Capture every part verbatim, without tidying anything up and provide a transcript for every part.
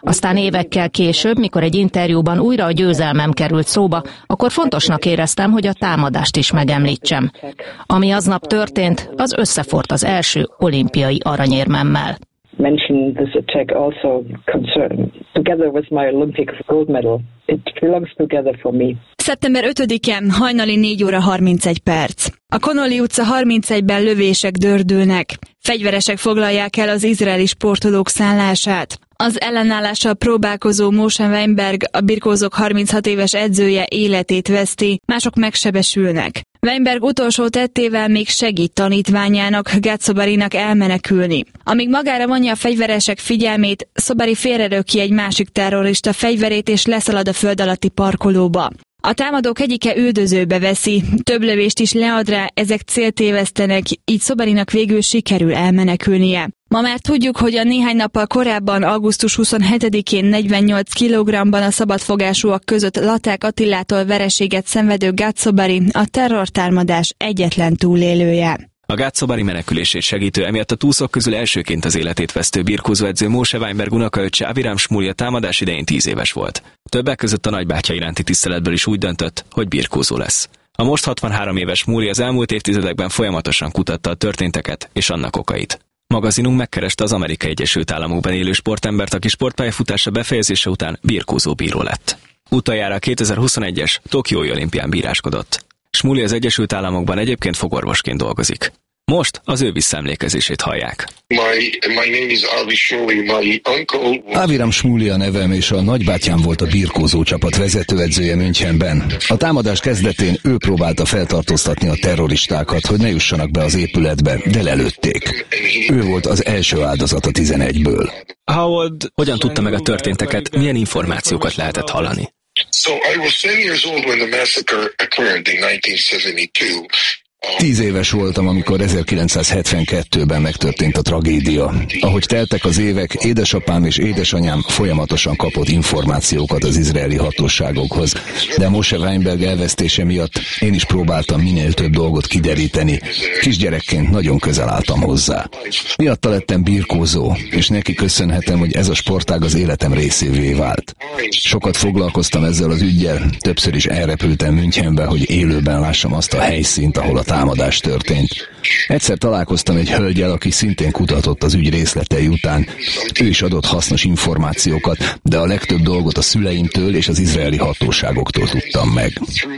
Aztán évekkel később, mikor egy interjúban újra a győzelmem került szóba, akkor fontosnak éreztem, hogy a támadást is megemlítsem. Ami aznap történt, az összefort az első olimpiai aranyérmemmel. Mention this attack also concern together with my Olympic gold medal. It belongs together for me. szeptember ötödike, hajnali négy óra harmincegy perc. A Connolly utca harmincegyben lövések dördülnek. Fegyveresek foglalják el az izraeli sportolók szállását. Az ellenállással próbálkozó Moshe Weinberg, a birkózók harminchat éves edzője életét veszti, mások megsebesülnek. Weinberg utolsó tettével még segít tanítványának, Gad Sobarinak elmenekülni. Amíg magára vonja a fegyveresek figyelmét, Sobari félrelöki egy másik terrorista fegyverét és leszalad a föld alatti parkolóba. A támadók egyike üldözőbe veszi, több lövést is lead rá, ezek céltévesztenek, így Sobarinak végül sikerül elmenekülnie. Ma már tudjuk, hogy a néhány nappal korábban, augusztus huszonhetedikén negyvennyolc kilogrammban a szabadfogásúak között Laták Attilától vereséget szenvedő Gad Sobari a terrortámadás egyetlen túlélője. A Gad Sobari menekülését segítő, emiatt a túszok közül elsőként az életét vesztő birkózóedző Moshe Weinberg unokaöccse Aviram Shmuley a támadás idején tíz éves volt. Többek között a nagybátyja iránti tiszteletből is úgy döntött, hogy birkózó lesz. A most hatvanhárom éves Shmuley az elmúlt évtizedekben folyamatosan kutatta a történteket és annak okait. Magazinunk megkereste az Amerikai Egyesült Államokban élő sportembert, aki sportpályafutása befejezése után birkózó bíró lett. Utoljára a kétezer-huszonegyes Tokiói olimpián bíráskodott. Shmuley az Egyesült Államokban egyébként fogorvosként dolgozik. Most az ő visszaemlékezését hallják. My, my name is Avi Shmuley, my uncle... Aviram Shmuley a nevem, és a nagybátyám volt a birkózó csapat vezetőedzője Münchenben. A támadás kezdetén ő próbálta feltartóztatni a terroristákat, hogy ne jussanak be az épületbe, de lelőtték. Ő volt az első áldozat a tizenegyből. Howard hogyan tudta meg a történteket, milyen információkat lehetett hallani? So I was ten years old when the massacre occurred in nineteen seventy-two. Tíz éves voltam, amikor ezerkilencszázhetvenkettőben megtörtént a tragédia. Ahogy teltek az évek, édesapám és édesanyám folyamatosan kapott információkat az izraeli hatóságokhoz, de Moshe Weinberg elvesztése miatt én is próbáltam minél több dolgot kideríteni. Kisgyerekként nagyon közel álltam hozzá. Miatta lettem birkózó, és neki köszönhetem, hogy ez a sportág az életem részévé vált. Sokat foglalkoztam ezzel az üggyel, többször is elrepültem Münchenbe, hogy élőben lássam azt a helyszínt, ahol a támadás történt. Egyszer találkoztam egy hölgyel, aki szintén kutatott az ügy részletei után. Ő is adott hasznos információkat, de a legtöbb dolgot a szüleimtől és az izraeli hatóságoktól tudtam meg.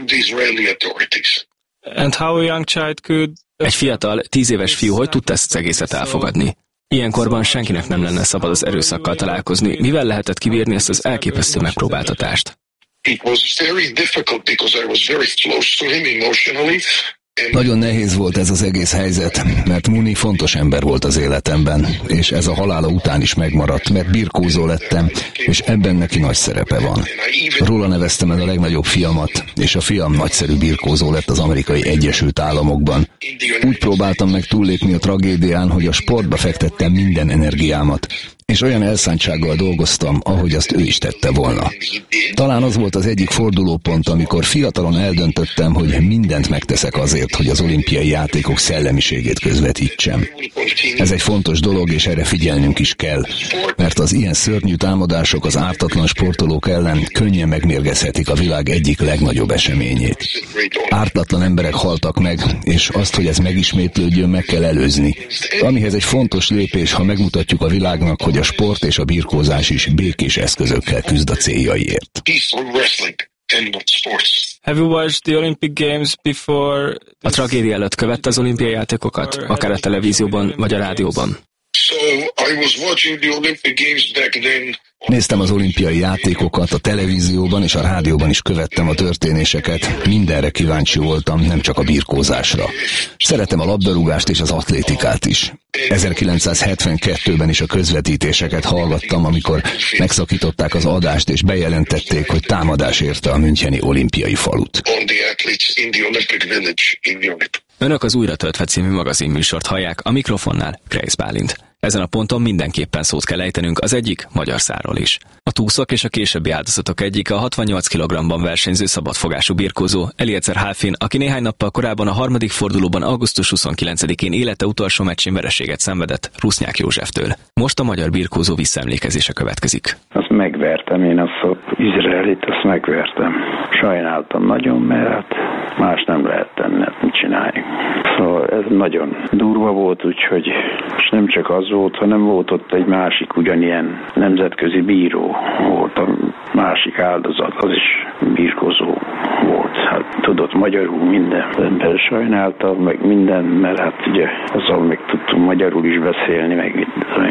And how a young child could... Egy fiatal, tíz éves fiú hogy tudta ezt az egészet elfogadni? Ilyenkorban senkinek nem lenne szabad az erőszakkal találkozni. Mivel lehetett kibírni ezt az elképesztő megpróbáltatást? It was very difficult because I was very close to him emotionally. Nagyon nehéz volt ez az egész helyzet, mert Muni fontos ember volt az életemben, és ez a halála után is megmaradt, mert birkózó lettem, és ebben neki nagy szerepe van. Róla neveztem el a legnagyobb fiamat, és a fiam nagyszerű birkózó lett az Amerikai Egyesült Államokban. Úgy próbáltam meg túllépni a tragédián, hogy a sportba fektettem minden energiámat, és olyan elszántsággal dolgoztam, ahogy azt ő is tette volna. Talán az volt az egyik fordulópont, amikor fiatalon eldöntöttem, hogy mindent megteszek azért, hogy az olimpiai játékok szellemiségét közvetítsem. Ez egy fontos dolog, és erre figyelnünk is kell, mert az ilyen szörnyű támadások az ártatlan sportolók ellen könnyen megmérgezhetik a világ egyik legnagyobb eseményét. Ártatlan emberek haltak meg, és azt, hogy ez megismétlődjön, meg kell előzni. Amihez egy fontos lépés, ha megmutatjuk a világnak, hogy a sport és a birkózás is békés eszközökkel küzd a céljaiért. Have you watched the Olympic Games before? A tragédia előtt követte az olimpiai játékokat, akár a televízióban vagy a rádióban? So I was watching the Olympic Games back then. Néztem az olimpiai játékokat, a televízióban és a rádióban is követtem a történéseket. Mindenre kíváncsi voltam, nem csak a birkózásra. Szeretem a labdarúgást és az atlétikát is. ezerkilencszázhetvenkettőben is a közvetítéseket hallgattam, amikor megszakították az adást és bejelentették, hogy támadás érte a müncheni olimpiai falut. Önök az Újra töltve című magazinműsort hallják, a mikrofonnál Kreisz Bálint. Ezen a ponton mindenképpen szót kell ejtenünk az egyik magyar szárról is. A túszok és a későbbi áldozatok egyike a hatvannyolc kilogramban versenyző szabadfogású birkózó Eliezer Halfin, aki néhány nappal korábban a harmadik fordulóban augusztus huszonkilencedikén élete utolsó meccsén vereséget szenvedett Rusnyák Józseftől. Most a magyar birkózó visszaemlékezése következik. Azt megvertem, én azt az izraelit, azt megvertem. Sajnáltam nagyon, mert hát más nem lehet tenni, mit csináljuk. Szóval ez nagyon durva volt, úgyhogy és nem csak az volt, hanem volt ott egy másik ugyanilyen nemzetközi bíró volt, a másik áldozat, az is birkózó volt. Hát tudott magyarul minden, de sajnáltam, meg minden, mert hát ugye azzal meg tudtunk magyarul is beszélni, meg mit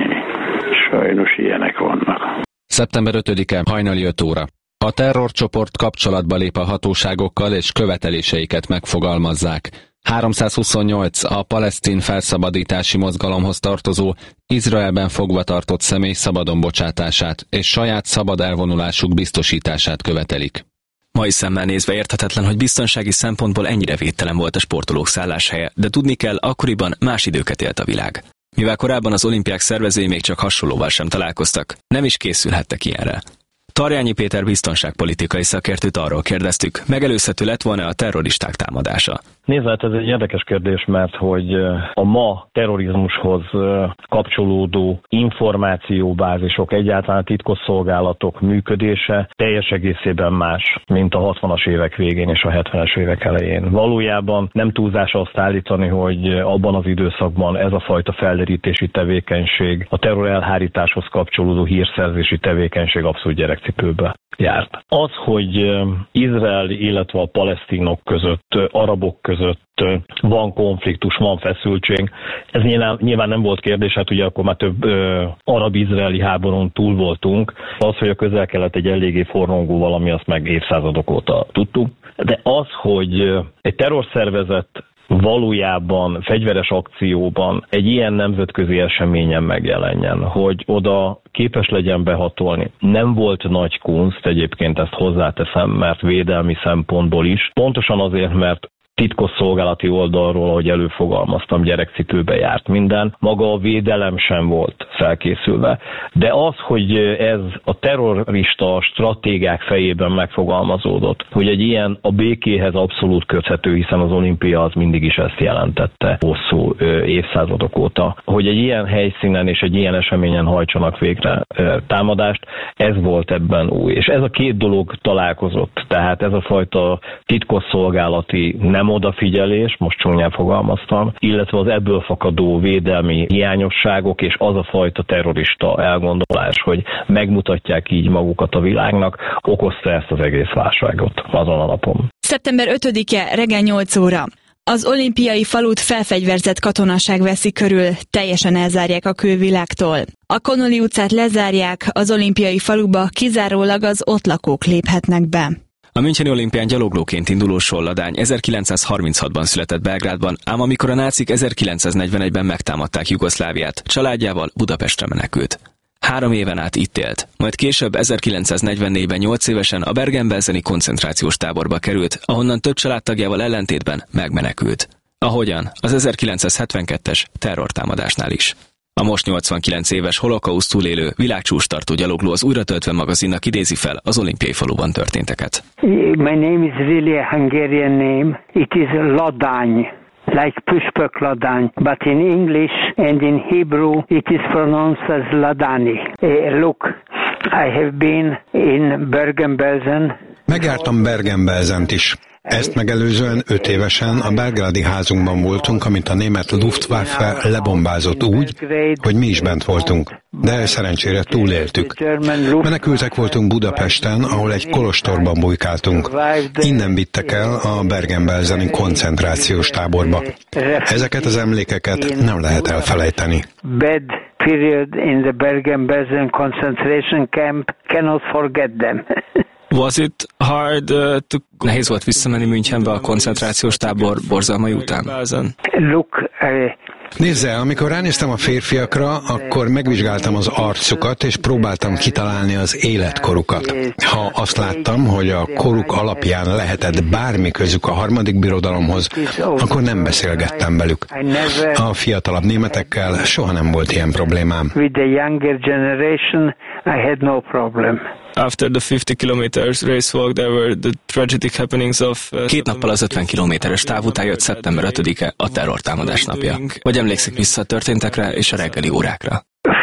sajnos ilyenek vannak. szeptember ötödike hajnali öt óra. A terrorcsoport kapcsolatba lép a hatóságokkal és követeléseiket megfogalmazzák. háromszázhuszonnyolc a palesztin felszabadítási mozgalomhoz tartozó, Izraelben fogva tartott személy szabadon bocsátását és saját szabad elvonulásuk biztosítását követelik. Mai szemmel nézve érthetetlen, hogy biztonsági szempontból ennyire védtelen volt a sportolók szálláshelye, de tudni kell, akkoriban más időket élt a világ. Mivel korábban az olimpiák szervezői még csak hasonlóval sem találkoztak, nem is készülhettek ilyenre. Tarjányi Péter biztonságpolitikai szakértőt arról kérdeztük, megelőzhető lett volna a terroristák támadása. Nézd, hát ez egy érdekes kérdés, mert hogy a ma terrorizmushoz kapcsolódó információbázisok, egyáltalán titkosszolgálatok működése teljes egészében más, mint a hatvanas évek végén és a hetvenes évek elején. Valójában nem túlzás azt állítani, hogy abban az időszakban ez a fajta felderítési tevékenység, a terror elhárításhoz kapcsolódó hírszerzési tevékenység abszolút gyerekcipőbe járt. Az, hogy Izrael, illetve a palesztinok között, arabok között van konfliktus, van feszültség, ez nyilván, nyilván nem volt kérdés, hát ugye akkor már több ö, arab-izraeli háborún túl voltunk. Az, hogy a Közel-Kelet egy eléggé forrongó valami, azt meg évszázadok óta tudtuk. De az, hogy egy terrorszervezet valójában fegyveres akcióban egy ilyen nemzetközi eseményen megjelenjen, hogy oda képes legyen behatolni. Nem volt nagy kunst, egyébként ezt hozzáteszem, mert védelmi szempontból is. Pontosan azért, mert titkosszolgálati oldalról, ahogy előfogalmaztam, gyerekcipőbe járt minden. Maga a védelem sem volt felkészülve. De az, hogy ez a terrorista stratégák fejében megfogalmazódott, hogy egy ilyen a békéhez abszolút köthető, hiszen az olimpia az mindig is ezt jelentette hosszú ö, évszázadok óta, hogy egy ilyen helyszínen és egy ilyen eseményen hajtsanak végre ö, támadást, ez volt ebben új. És ez a két dolog találkozott. Tehát ez a fajta titkosszolgálati nem odafigyelés, most csúnyán fogalmaztam, illetve az ebből fakadó védelmi hiányosságok és az a fajta terrorista elgondolás, hogy megmutatják így magukat a világnak, okozta ezt az egész válságot azon a napon. szeptember ötödike reggel nyolc óra. Az olimpiai falut felfegyverzett katonaság veszi körül, teljesen elzárják a külvilágtól. A Connolly utcát lezárják, az olimpiai faluba kizárólag az ott lakók léphetnek be. A müncheni olimpián gyaloglóként induló Soll-Ladány ezerkilencszázharminchatban született Belgrádban, ám amikor a nácik ezerkilencszáznegyvenegyben megtámadták Jugoszláviát, családjával Budapestre menekült. Három éven át itt élt, majd később ezerkilencszáznegyvennégyben nyolc évesen a Bergen-Belseni koncentrációs táborba került, ahonnan több családtagjával ellentétben megmenekült. Ahogyan az ezerkilencszázhetvenkettes terrortámadásnál is. A most nyolcvankilenc éves holokauszt túlélő világcsúcstartó gyalogló az Újratöltve magazinnak idézi fel az olimpiai faluban történteket. My name is really a Hungarian name. It is Ladány, like Püspök Ladány, but in English and in Hebrew it is pronounced as Ladani. Uh, look, I have been in Bergen-Belsen. Megjártam Bergen-Belsent is. Ezt megelőzően öt évesen a belgrádi házunkban voltunk, amit a német Luftwaffe lebombázott úgy, hogy mi is bent voltunk. De szerencsére túléltük. Menekültek voltunk Budapesten, ahol egy kolostorban bujkáltunk. Innen vittek el a Bergen-Belseni koncentrációs táborba. Ezeket az emlékeket nem lehet elfelejteni. Bad period in the Bergen-Belsen concentration camp, cannot forget them. Was it hard uh, to... Nehéz volt visszamenni Münchenbe a koncentrációs tábor borzalmai után? Look, uh, Nézze, amikor ránéztem a férfiakra, akkor megvizsgáltam az arcukat, és próbáltam kitalálni az életkorukat. Ha azt láttam, hogy a koruk alapján lehetett bármi közük a harmadik birodalomhoz, akkor nem beszélgettem velük. A fiatalabb németekkel soha nem volt ilyen problémám. After the fifty kilometers racewalk, there were the tragic happenings of... Uh, Két nappal az ötven kilométeres táv után jött szeptember ötödike, a terrortámadás napja. Vagy emlékszik vissza a történtekre és a reggeli órákra?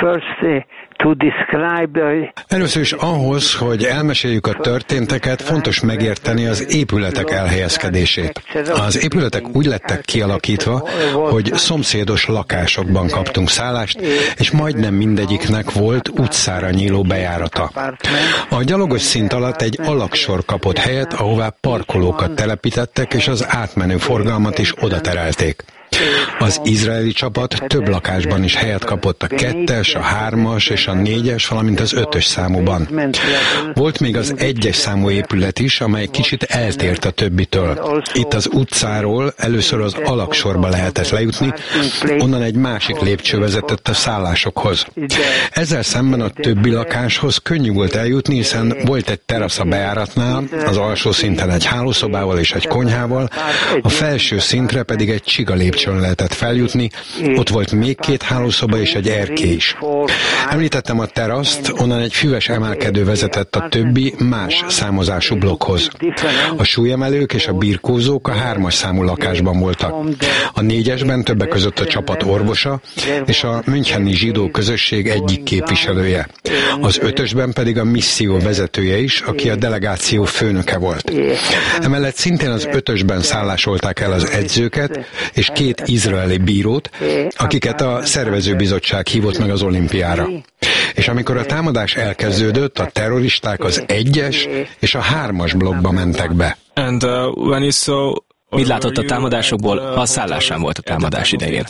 Először is ahhoz, hogy elmeséljük a történteket, fontos megérteni az épületek elhelyezkedését. Az épületek úgy lettek kialakítva, hogy szomszédos lakásokban kaptunk szállást, és majdnem mindegyiknek volt utcára nyíló bejárata. A gyalogos szint alatt egy alaksor kapott helyet, ahová parkolókat telepítettek, és az átmenő forgalmat is oda terelték. Az izraeli csapat több lakásban is helyet kapott a kettes, a hármas és a négyes, valamint az ötös számúban. Volt még az egyes számú épület is, amely kicsit eltért a többitől. Itt az utcáról először az alaksorba lehetett lejutni, onnan egy másik lépcső vezetett a szállásokhoz. Ezzel szemben a többi lakáshoz könnyű volt eljutni, hiszen volt egy terasz a bejáratnál, az alsó szinten egy hálószobával és egy konyhával, a felső szintre pedig egy csiga lépcső lehetett feljutni, ott volt még két hálószoba és egy erkély is. Említettem a teraszt, onnan egy füves emelkedő vezetett a többi más számozású blokkhoz. A súlyemelők és a birkózók a hármas számú lakásban voltak. A négyesben többek között a csapat orvosa és a müncheni zsidó közösség egyik képviselője. Az ötösben pedig a misszió vezetője is, aki a delegáció főnöke volt. Emellett szintén az ötösben szállásolták el az edzőket, és két izraeli bírót, akiket a szervezőbizottság hívott meg az olimpiára. És amikor a támadás elkezdődött, a terroristák az egyes és a hármas blokkba mentek be. And, uh, when you saw... Mit látott a támadásokból, ha a szállásán volt a támadás idején?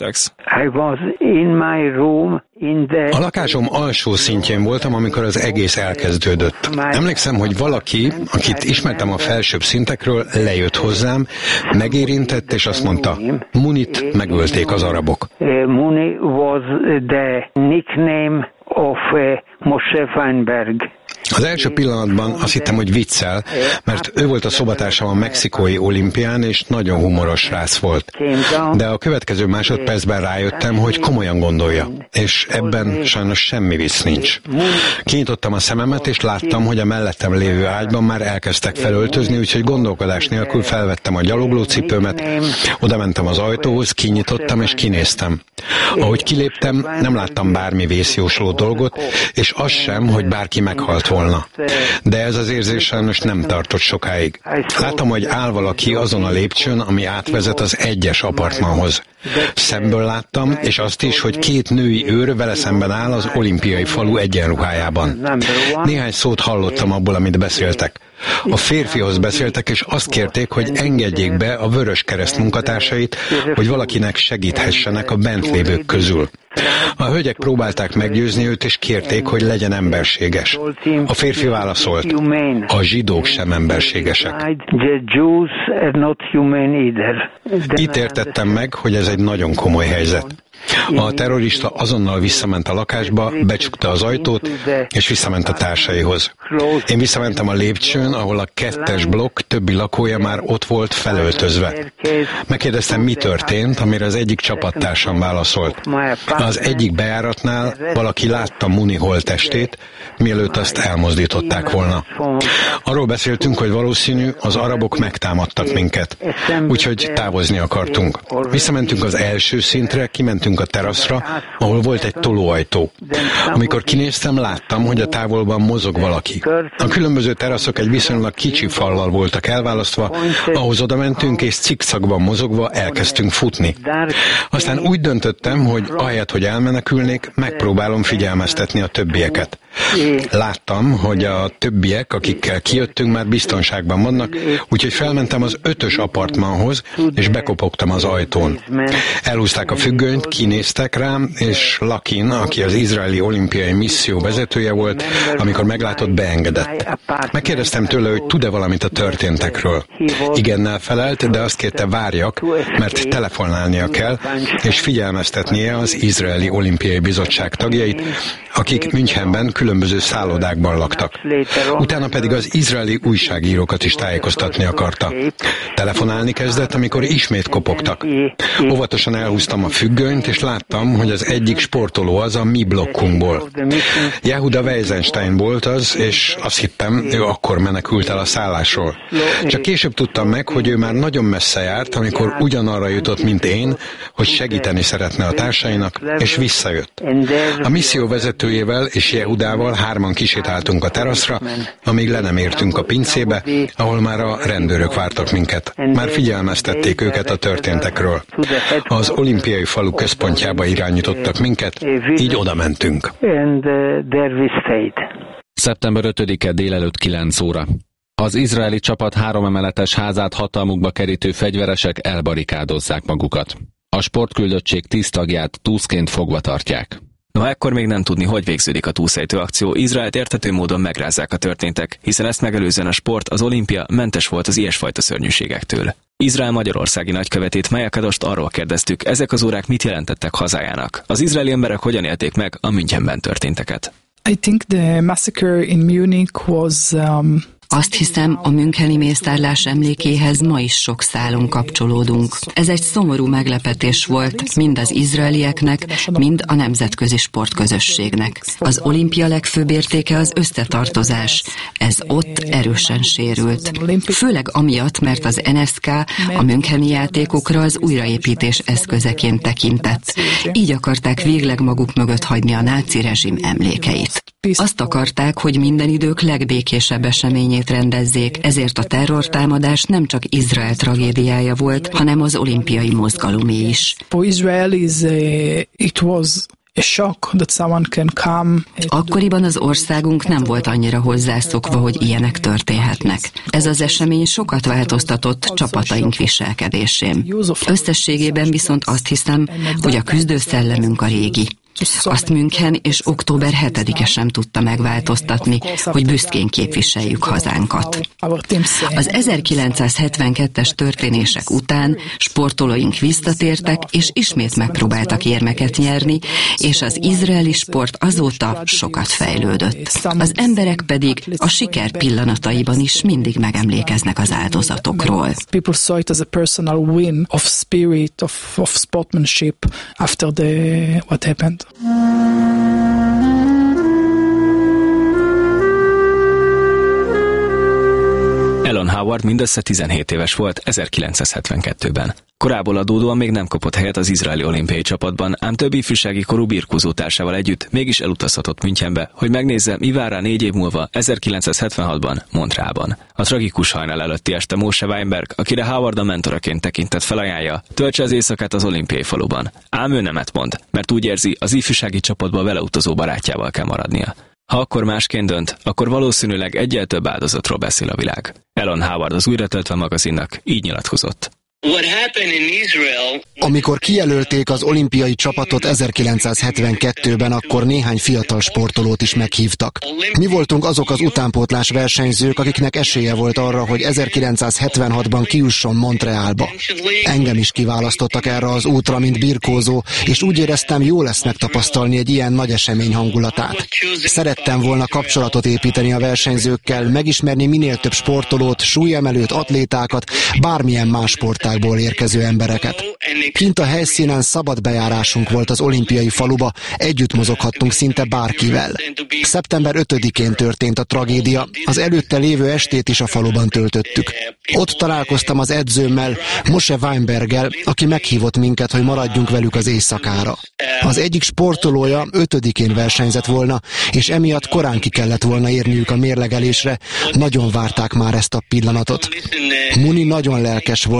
A lakásom alsó szintjén voltam, amikor az egész elkezdődött. Emlékszem, hogy valaki, akit ismertem a felsőbb szintekről, lejött hozzám, megérintett, és azt mondta, Munit megölték az arabok. Muni was the nickname of Moshe Feinberg. Az első pillanatban azt hittem, hogy viccel, mert ő volt a szobatársam a mexikói olimpián, és nagyon humoros srác volt. De a következő másodpercben rájöttem, hogy komolyan gondolja, és ebben sajnos semmi vicc nincs. Kinyitottam a szememet, és láttam, hogy a mellettem lévő ágyban már elkezdtek felöltözni, úgyhogy gondolkodás nélkül felvettem a gyaloglócipőmet, oda mentem az ajtóhoz, kinyitottam és kinéztem. Ahogy kiléptem, nem láttam bármi vészjósló dolgot, és az sem, hogy bárki meghalt volna. De ez az érzés sajnos nem tartott sokáig. Láttam, hogy áll valaki azon a lépcsőn, ami átvezet az egyes apartmanhoz. Szemből láttam, és azt is, hogy két női őr vele szemben áll az olimpiai falu egyenruhájában. Néhány szót hallottam abból, amit beszéltek. A férfihoz beszéltek, és azt kérték, hogy engedjék be a Vöröskereszt munkatársait, hogy valakinek segíthessenek a bent lévők közül. A hölgyek próbálták meggyőzni őt, és kérték, hogy legyen emberséges. A férfi válaszolt, a zsidók sem emberségesek. Itt értettem meg, hogy ez egy nagyon komoly helyzet. A terrorista azonnal visszament a lakásba, becsukta az ajtót, és visszament a társaihoz. Én visszamentem a lépcsőn, ahol a kettes blokk többi lakója már ott volt felöltözve. Megkérdeztem, mi történt, amire az egyik csapattársam válaszolt. Az egyik bejáratnál valaki látta Muni holttestét, mielőtt azt elmozdították volna. Arról beszéltünk, hogy valószínű, az arabok megtámadtak minket, úgyhogy távozni akartunk. Visszamentünk az első szintre, kimentünk a teraszra, ahol volt egy tolóajtó. Amikor kinéztem, láttam, hogy a távolban mozog valaki. A különböző teraszok egy viszonylag kicsi fallal voltak elválasztva, ahhoz oda mentünk, és cikcakban mozogva elkezdtünk futni. Aztán úgy döntöttem, hogy ahelyett, hogy elmenekülnék, megpróbálom figyelmeztetni a többieket. Láttam, hogy a többiek, akikkel kijöttünk, már biztonságban vannak, úgyhogy felmentem az ötös apartmanhoz, és bekopogtam az ajtón. Elhúzták a függönyt, kinéztek rám, és Lakin, aki az izraeli olimpiai misszió vezetője volt, amikor meglátott, beengedett. Megkérdeztem tőle, hogy tud-e valamit a történtekről. Igennel felelt, de azt kérte, várjak, mert telefonálnia kell, és figyelmeztetnie az izraeli olimpiai bizottság tagjait, akik Münchenben különböző szállodákban laktak. Utána pedig az izraeli újságírókat is tájékoztatni akarta. Telefonálni kezdett, amikor ismét kopogtak. Óvatosan elhúztam a függönyt, és láttam, hogy az egyik sportoló az a mi blokkunkból. Yehuda Weizenstein volt az, és azt hittem, ő akkor menekült el a szállásról. Csak később tudtam meg, hogy ő már nagyon messze járt, amikor ugyanarra jutott, mint én, hogy segíteni szeretne a társainak, és visszajött. A misszió vezetőjével és Yehudával hárman kisétáltunk a teraszra, amíg le nem értünk a pincébe, ahol már a rendőrök vártak minket. Már figyelmeztették őket a történtekről. Az olimpiai falu központjába irányítottak minket, így oda mentünk. szeptember ötödike délelőtt kilenc óra. Az izraeli csapat három emeletes házát hatalmukba kerítő fegyveresek elbarikádozzák magukat. A sportküldöttség tíz tagját túszként fogva tartják. No, ekkor még nem tudni, hogy végződik a túlszejtő akció, Izraelt érthető módon megrázzák a történtek, hiszen ezt megelőzően a sport, az olimpia mentes volt az ilyesfajta szörnyűségektől. Izrael magyarországi nagykövetét, Maja Kadost arról kérdeztük, ezek az órák mit jelentettek hazájának. Az izraeli emberek hogyan élték meg a Münchenben történteket. I think the massacre in Munich was um... Azt hiszem, a müncheni mészárlás emlékéhez ma is sok szálon kapcsolódunk. Ez egy szomorú meglepetés volt mind az izraelieknek, mind a nemzetközi sportközösségnek. Az olimpia legfőbb értéke az összetartozás. Ez ott erősen sérült. Főleg amiatt, mert az en es ká a müncheni játékokra az újraépítés eszközeként tekintett. Így akarták végleg maguk mögött hagyni a náci rezsim emlékeit. Azt akarták, hogy minden idők legbékésebb eseményét rendezzék, ezért a terrortámadás nem csak Izrael tragédiája volt, hanem az olimpiai mozgalomé is. Akkoriban az országunk nem volt annyira hozzászokva, hogy ilyenek történhetnek. Ez az esemény sokat változtatott csapataink viselkedésén. Összességében viszont azt hiszem, hogy a küzdőszellemünk a régi. Azt München és október hetedike sem tudta megváltoztatni, hogy büszkén képviseljük hazánkat. Az ezerkilencszázhetvenkettes történések után sportolóink visszatértek, és ismét megpróbáltak érmeket nyerni, és az izraeli sport azóta sokat fejlődött. Az emberek pedig a siker pillanataiban is mindig megemlékeznek az áldozatokról. People saw it as a personal win of spirit, of, of sportsmanship after the what happened. Elon Howard mindössze tizenhét éves volt ezerkilencszázhetvenkettőben. Korából adódóan még nem kapott helyet az izraeli olimpiai csapatban, ám több ifjúsági korú birkózó társával együtt mégis elutazhatott Münchenbe, hogy megnézze, mi vár rá négy év múlva ezerkilencszázhetvenhatban Montrealban. A tragikus hajnal előtti este Moshe Weinberg, akire Howard a mentoraként tekintett, felajánlja, töltse az éjszakát az olimpiai faluban. Ám ő nemet mond, mert úgy érzi, az ifjúsági csapatba vele utazó barátjával kell maradnia. Ha akkor másként dönt, akkor valószínűleg egyel több áldozatról beszél a világ. Elon Howard az Újra töltve magazinnak így nyilatkozott. Amikor kijelölték az olimpiai csapatot ezerkilencszázhetvenkettőben, akkor néhány fiatal sportolót is meghívtak. Mi voltunk azok az utánpótlás versenyzők, akiknek esélye volt arra, hogy ezerkilencszázhetvenhatban kijusson Montrealba. Engem is kiválasztottak erre az útra, mint birkózó, és úgy éreztem, jó lesz megtapasztalni egy ilyen nagy esemény hangulatát. Szerettem volna kapcsolatot építeni a versenyzőkkel, megismerni minél több sportolót, súlyemelőt, atlétákat, bármilyen más sportágból érkező embereket. Kint a helyszínen szabad bejárásunk volt az olimpiai faluba, együtt mozoghattunk szinte bárkivel. szeptember ötödikén történt a tragédia, az előtte lévő estét is a faluban töltöttük. Ott találkoztam az edzőmmel, Moshe Weinberggel, aki meghívott minket, hogy maradjunk velük az éjszakára. Az egyik sportolója ötödikén versenyzett volna, és emiatt korán ki kellett volna érniük a mérlegelésre, nagyon várták már ezt a pillanatot. Muni nagyon lelkes volt, és ezt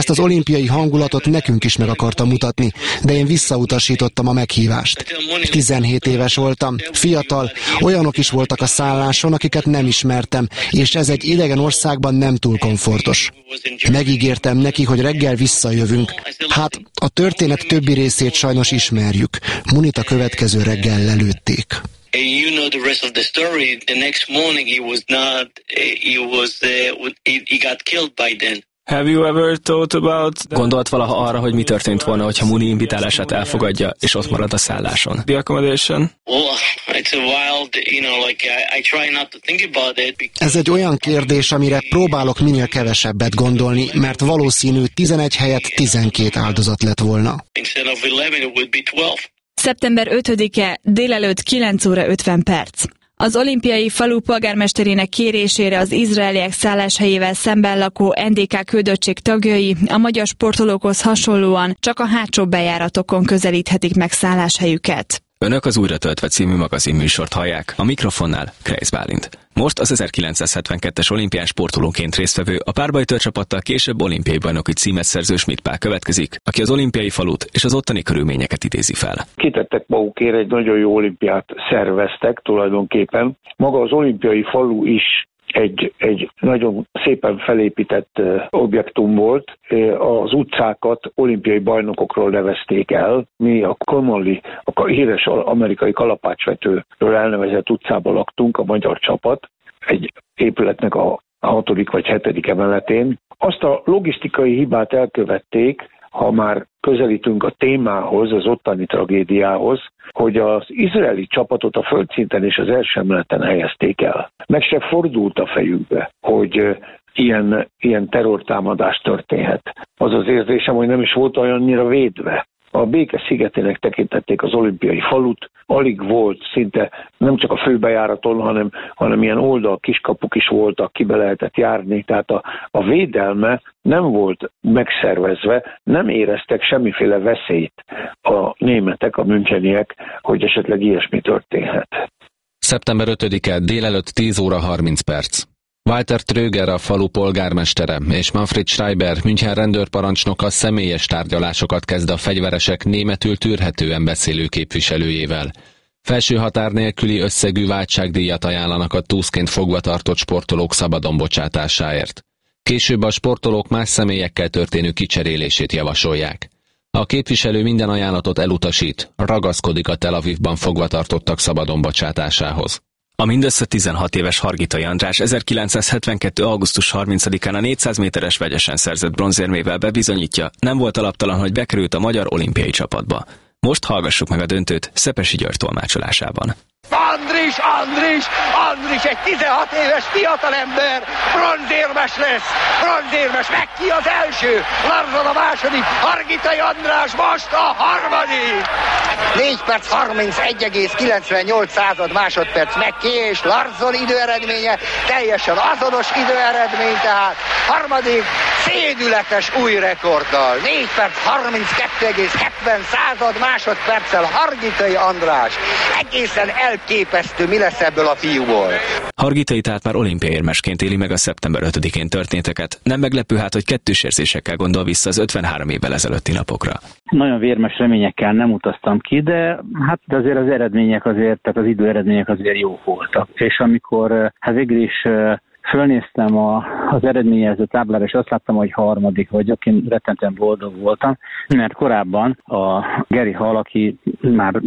ezt az olimpiai hangulatot nekünk is meg akarta mutatni, de én visszautasítottam a meghívást. tizenhét éves voltam, fiatal, olyanok is voltak a szálláson, akiket nem ismertem, és ez egy idegen országban nem túl komfortos. Megígértem neki, hogy reggel visszajövünk. Hát a történet többi részét sajnos ismerjük. Munit a következő reggel lelőtték. You know the rest of the story. The next morning he was not, he was, uh, he, he got killed by then. Have you ever thought about that? Gondolt valaha arra, hogy mi történt volna, hogyha Muni invitálását elfogadja, és ott marad a szálláson? The accommodation? Well, it's a wild, you know, like I, I try not to think about it. Because... Ez egy olyan kérdés, amire próbálok minél kevesebbet gondolni, mert valószínű tizenegy helyett tizenkét áldozat lett volna. Instead of eleven, it would be twelve. szeptember ötödike, délelőtt kilenc óra ötven perc. Az olimpiai falu polgármesterének kérésére az izraeliek szálláshelyével szemben lakó en dé ká küldöttség tagjai a magyar sportolókhoz hasonlóan csak a hátsó bejáratokon közelíthetik meg szálláshelyüket. Önök az Újra töltve című magazinműsort hallják, a mikrofonnál Kreisz Bálint. Most az ezerkilencszázhetvenkettes olimpián sportolóként résztvevő, a párbajtőr csapattal később olimpiai bajnoki címet szerző Schmidt Pál következik, aki az olimpiai falut és az ottani körülményeket idézi fel. Kitettek magukért, egy nagyon jó olimpiát szerveztek tulajdonképpen. Maga az olimpiai falu is egy, egy nagyon szépen felépített objektum volt. Az utcákat olimpiai bajnokokról nevezték el. Mi a Connolly, a híres amerikai kalapácsvetőről elnevezett utcában laktunk, a magyar csapat, egy épületnek a hatodik vagy hetedik emeletén. Azt a logisztikai hibát elkövették, ha már közelítünk a témához, az ottani tragédiához, hogy az izraeli csapatot a földszinten és az első emeleten helyezték el. Meg se fordult a fejükbe, hogy ilyen, ilyen terrortámadás történhet. Az az érzésem, hogy nem is volt olyannyira védve. A Béke szigetének tekintették az olimpiai falut, alig volt szinte nem csak a főbejáraton, hanem, hanem ilyen oldal kiskapuk is voltak, kibe lehetett járni, tehát a, a védelme nem volt megszervezve, nem éreztek semmiféle veszélyt a németek, a müncheniek, hogy esetleg ilyesmi történhet. szeptember ötödike, délelőtt tíz óra harminc perc. Walter Tröger, a falu polgármestere, és Manfred Schreiber, München rendőrparancsnoka személyes tárgyalásokat kezd a fegyveresek németül tűrhetően beszélő képviselőjével. Felső határ nélküli összegű váltságdíjat ajánlanak a túszként fogva tartott sportolók szabadon bocsátásáért. Később a sportolók más személyekkel történő kicserélését javasolják. A képviselő minden ajánlatot elutasít, ragaszkodik a Tel Avivban fogva tartottak szabadon bocsátásához. A mindössze tizenhat éves Hargitai András ezerkilencszázhetvenkettő. augusztus harmincadikán a négyszáz méteres vegyesen szerzett bronzérmével bebizonyítja, nem volt alaptalan, hogy bekerült a magyar olimpiai csapatba. Most hallgassuk meg a döntőt Szepesi György tolmácsolásában. Andris, Andris, Andris, egy tizenhat éves fiatalember, bronzérmes lesz, bronzérmes, meg ki az első, Larzon a második, Hargitai András most a harmadik. négy perc harmincegy egész kilencvennyolc másodperc meg ki, és Larzon időeredménye teljesen azonos időeredmény, tehát harmadik szédületes új rekorddal, négy perc harminckettő egész hetven másodperccel Hargitai András. Egészen elképesztő, mi lesz ebből a fiúból. Hargitai tehát már olimpiaérmesként éli meg a szeptember ötödikén történteket. Nem meglepő hát, hogy kettős érzésekkel gondol vissza az ötvenhárom évvel ezelőtti napokra. Nagyon vérmes reményekkel nem utaztam ki, de hát azért az eredmények azért, tehát az időeredmények azért jók voltak. És amikor hát végül is fölnéztem a, az eredményező táblára, és azt láttam, hogy harmadik vagyok, én rettentően boldog voltam, mert korábban a Geri Hall, aki már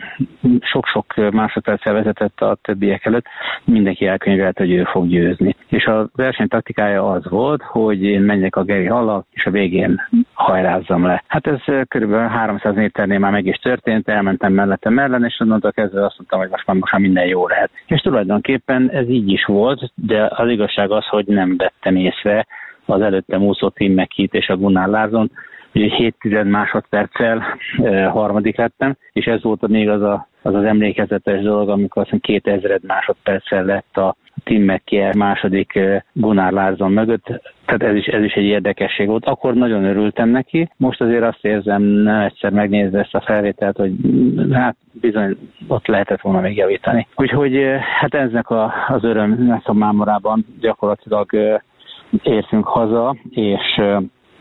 sok-sok másodperccel vezetett a többiek előtt, mindenki elkönyvelt, hogy ő fog győzni. És a verseny taktikája az volt, hogy én menjek a Geri Hallal, és a végén hajrázzam le. Hát ez körülbelül háromszáz méternél már meg is történt, elmentem mellettem ellen, és onnantól kezdve azt mondtam, hogy most már, most már minden jó lehet. És tulajdonképpen ez így is volt, de az igazság az, hogy nem vettem észre az előttem úszó Tim McKeith és a Gunnar Larsson, ugye hét tized másodperccel e, harmadik lettem, és ez volt még az a, az, az emlékezetes dolog, amikor azt mondom, kétezer másodperccel lett a Tim McKeith második e, Gunnar Larsson mögött, tehát ez is, ez is egy érdekesség volt. Akkor nagyon örültem neki, most azért azt érzem, nem egyszer megnézve ezt a felvételt, hogy hát bizony ott lehetett volna még javítani. Úgyhogy hát ennek a, az öröm mámorában gyakorlatilag értünk haza, és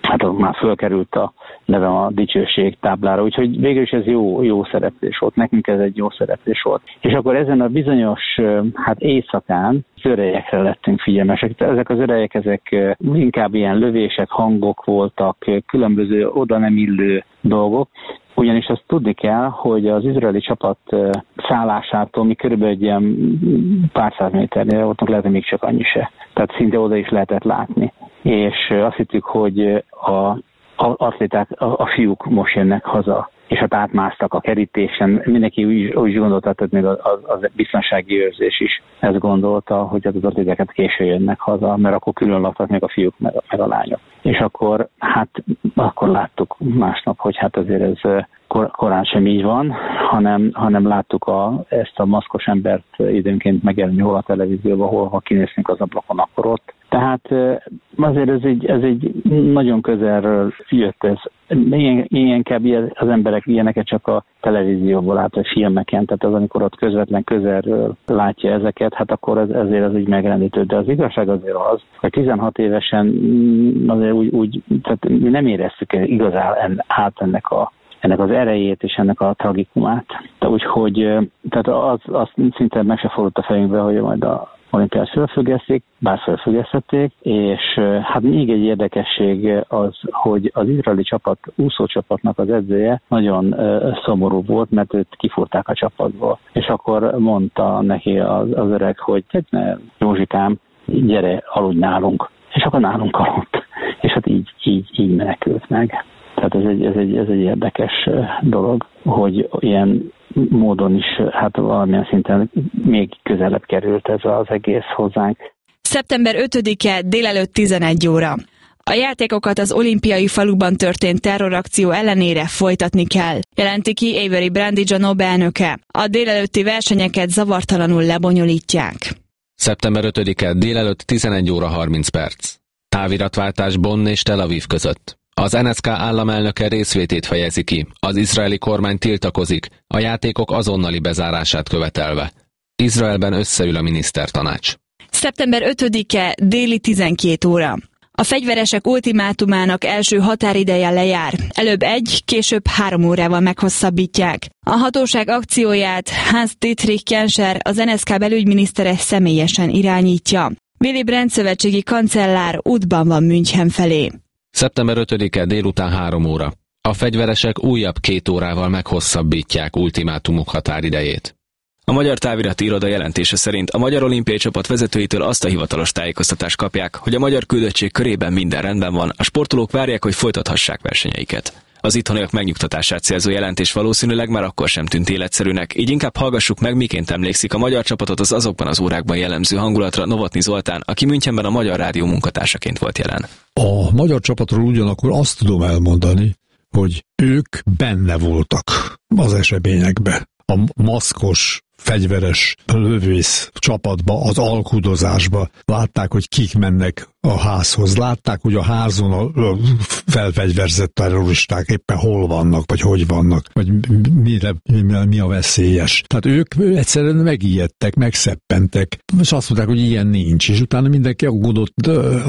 hát már fölkerült a nevem a dicsőség táblára, úgyhogy végül is ez jó, jó szereplés volt, nekünk ez egy jó szereplés volt. És akkor ezen a bizonyos hát éjszakán az örejekre lettünk figyelmesek. Ezek az örejek, ezek inkább ilyen lövések, hangok voltak, különböző oda nem illő dolgok, ugyanis azt tudni kell, hogy az izraeli csapat szállásától mi körülbelül egy ilyen pár száz méternél voltunk, lehet, hogy még csak annyi se. Tehát szinte oda is lehetett látni. És azt hittük, hogy a az atléták, a, a fiúk most jönnek haza, és hát átmásztak a kerítésen. Mindenki úgy, úgy gondolta, hogy még az, az biztonsági őrzés is ezt gondolta, hogy az atlétákat késő jönnek haza, mert akkor külön laktak még a fiúk meg a, meg a lányok. És akkor, hát, akkor láttuk másnap, hogy hát azért ez kor, korán sem így van, hanem, hanem láttuk a, ezt a maszkos embert időnként megjelenni hol a televízióban, hol ha kinéznénk az ablakon, akkor ott. Tehát azért ez egy, ez egy nagyon közelről jött ez. Ilyen, inkább az emberek ilyeneket csak a televízióból lát, vagy filmeken, tehát az, amikor ott közvetlen közelről látja ezeket, hát akkor ez, ezért az így megrendítő. De az igazság azért az, hogy tizenhat évesen azért úgy, úgy tehát mi nem éreztük igazán át ennek a ennek az erejét és ennek a tragikumát. Úgyhogy tehát az, az szinte meg se fordult a fejünkbe, hogy majd a olimpiát felfüggeszték, bár felfüggesztették, és hát még egy érdekesség az, hogy az izraeli csapat, úszócsapatnak az edzője nagyon uh, szomorú volt, mert őt kifúrták a csapatból. És akkor mondta neki az, az öreg, hogy ne, Józsikám, gyere, aludj nálunk. És akkor nálunk aludt. És hát így, így, így menekült meg. Tehát ez egy, ez, egy, ez egy érdekes dolog, hogy ilyen módon is, hát valamilyen szinten még közelebb került ez az egész hozzánk. szeptember ötödike délelőtt tizenegy óra. A játékokat az olimpiai faluban történt terrorakció ellenére folytatni kell, jelenti ki Avery Brandijanov elnöke. A délelőtti versenyeket zavartalanul lebonyolítják. szeptember ötödike délelőtt tizenegy óra harminc perc. Táviratváltás Bonn és Tel Aviv között. Az en es ká államelnöke részvétét fejezi ki, az izraeli kormány tiltakozik, a játékok azonnali bezárását követelve. Izraelben összeül a minisztertanács. szeptember ötödike déli tizenkét óra. A fegyveresek ultimátumának első határideje lejár. Előbb egy, később három órával meghosszabbítják. A hatóság akcióját Hans-Dietrich Genscher, az en es ká belügyminisztere személyesen irányítja. Willy Brandt szövetségi kancellár útban van München felé. szeptember ötödike délután három óra. A fegyveresek újabb két órával meghosszabbítják ultimátumuk határidejét. A Magyar Távirati Iroda jelentése szerint a Magyar Olimpiai Csapat vezetőitől azt a hivatalos tájékoztatást kapják, hogy a magyar küldöttség körében minden rendben van, a sportolók várják, hogy folytathassák versenyeiket. Az itthoniak megnyugtatását célzó jelentés valószínűleg már akkor sem tűnt életszerűnek, így inkább hallgassuk meg, miként emlékszik a magyar csapatot az azokban az órákban jellemző hangulatra Novotny Zoltán, aki Münchenben a Magyar Rádió munkatársaként volt jelen. A magyar csapatról ugyanakkor azt tudom elmondani, hogy ők benne voltak az eseményekbe. A maszkos, fegyveres lövész csapatba, az alkudozásba. Látták, hogy kik mennek a házhoz. Látták, hogy a házon a felfegyverzett terroristák éppen hol vannak, vagy hogy vannak, vagy mire, mi a veszélyes. Tehát ők egyszerűen megijedtek, megszeppentek, és azt mondták, hogy ilyen nincs. És utána mindenki aggódott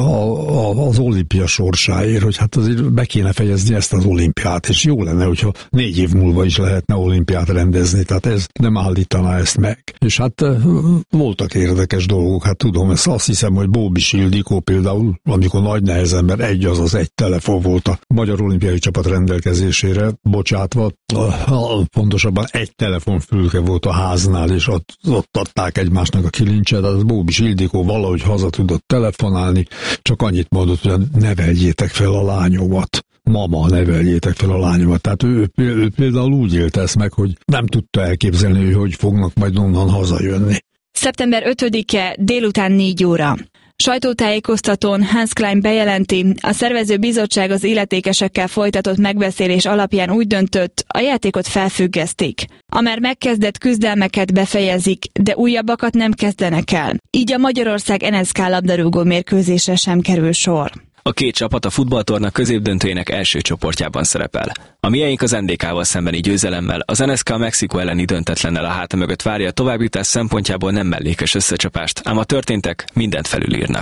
az olimpia sorsáért, hogy hát azért be kéne fejezni ezt az olimpiát, és jó lenne, hogyha négy év múlva is lehetne olimpiát rendezni, tehát ez nem állítaná ezt meg. És hát voltak érdekes dolgok, hát tudom, ezt azt hiszem, hogy Bóbis Ildikó például, amikor nagy nehezen, mert egy az az egy telefon volt a Magyar Olimpiai Csapat rendelkezésére bocsátva, pontosabban egy telefonfülke volt a háznál, és ott, ott adták egymásnak a kilincset, az Bóbis Ildikó valahogy haza tudott telefonálni, csak annyit mondott, hogy neveljétek fel a lányomat. Mama, neveljétek fel a lányomat. Tehát ő, ő például úgy élte ezt meg, hogy nem tudta elképzelni, hogy hogy fognak majd onnan hazajönni. szeptember ötödike délután négy óra. Sajtótájékoztatón Hans Klein bejelenti, a szervező bizottság az illetékesekkel folytatott megbeszélés alapján úgy döntött, a játékot felfüggesztik. A már megkezdett küzdelmeket befejezik, de újabbakat nem kezdenek el. Így a Magyarország en es ká labdarúgó mérkőzésre sem kerül sor. A két csapat a futballtorna középdöntőjének első csoportjában szerepel. A miénk az en dé ká-val szembeni győzelemmel, az en es ká Mexikó elleni döntetlennel a háta mögött várja a továbbjutás szempontjából nem mellékes összecsapást, ám a történtek mindent felülírnak.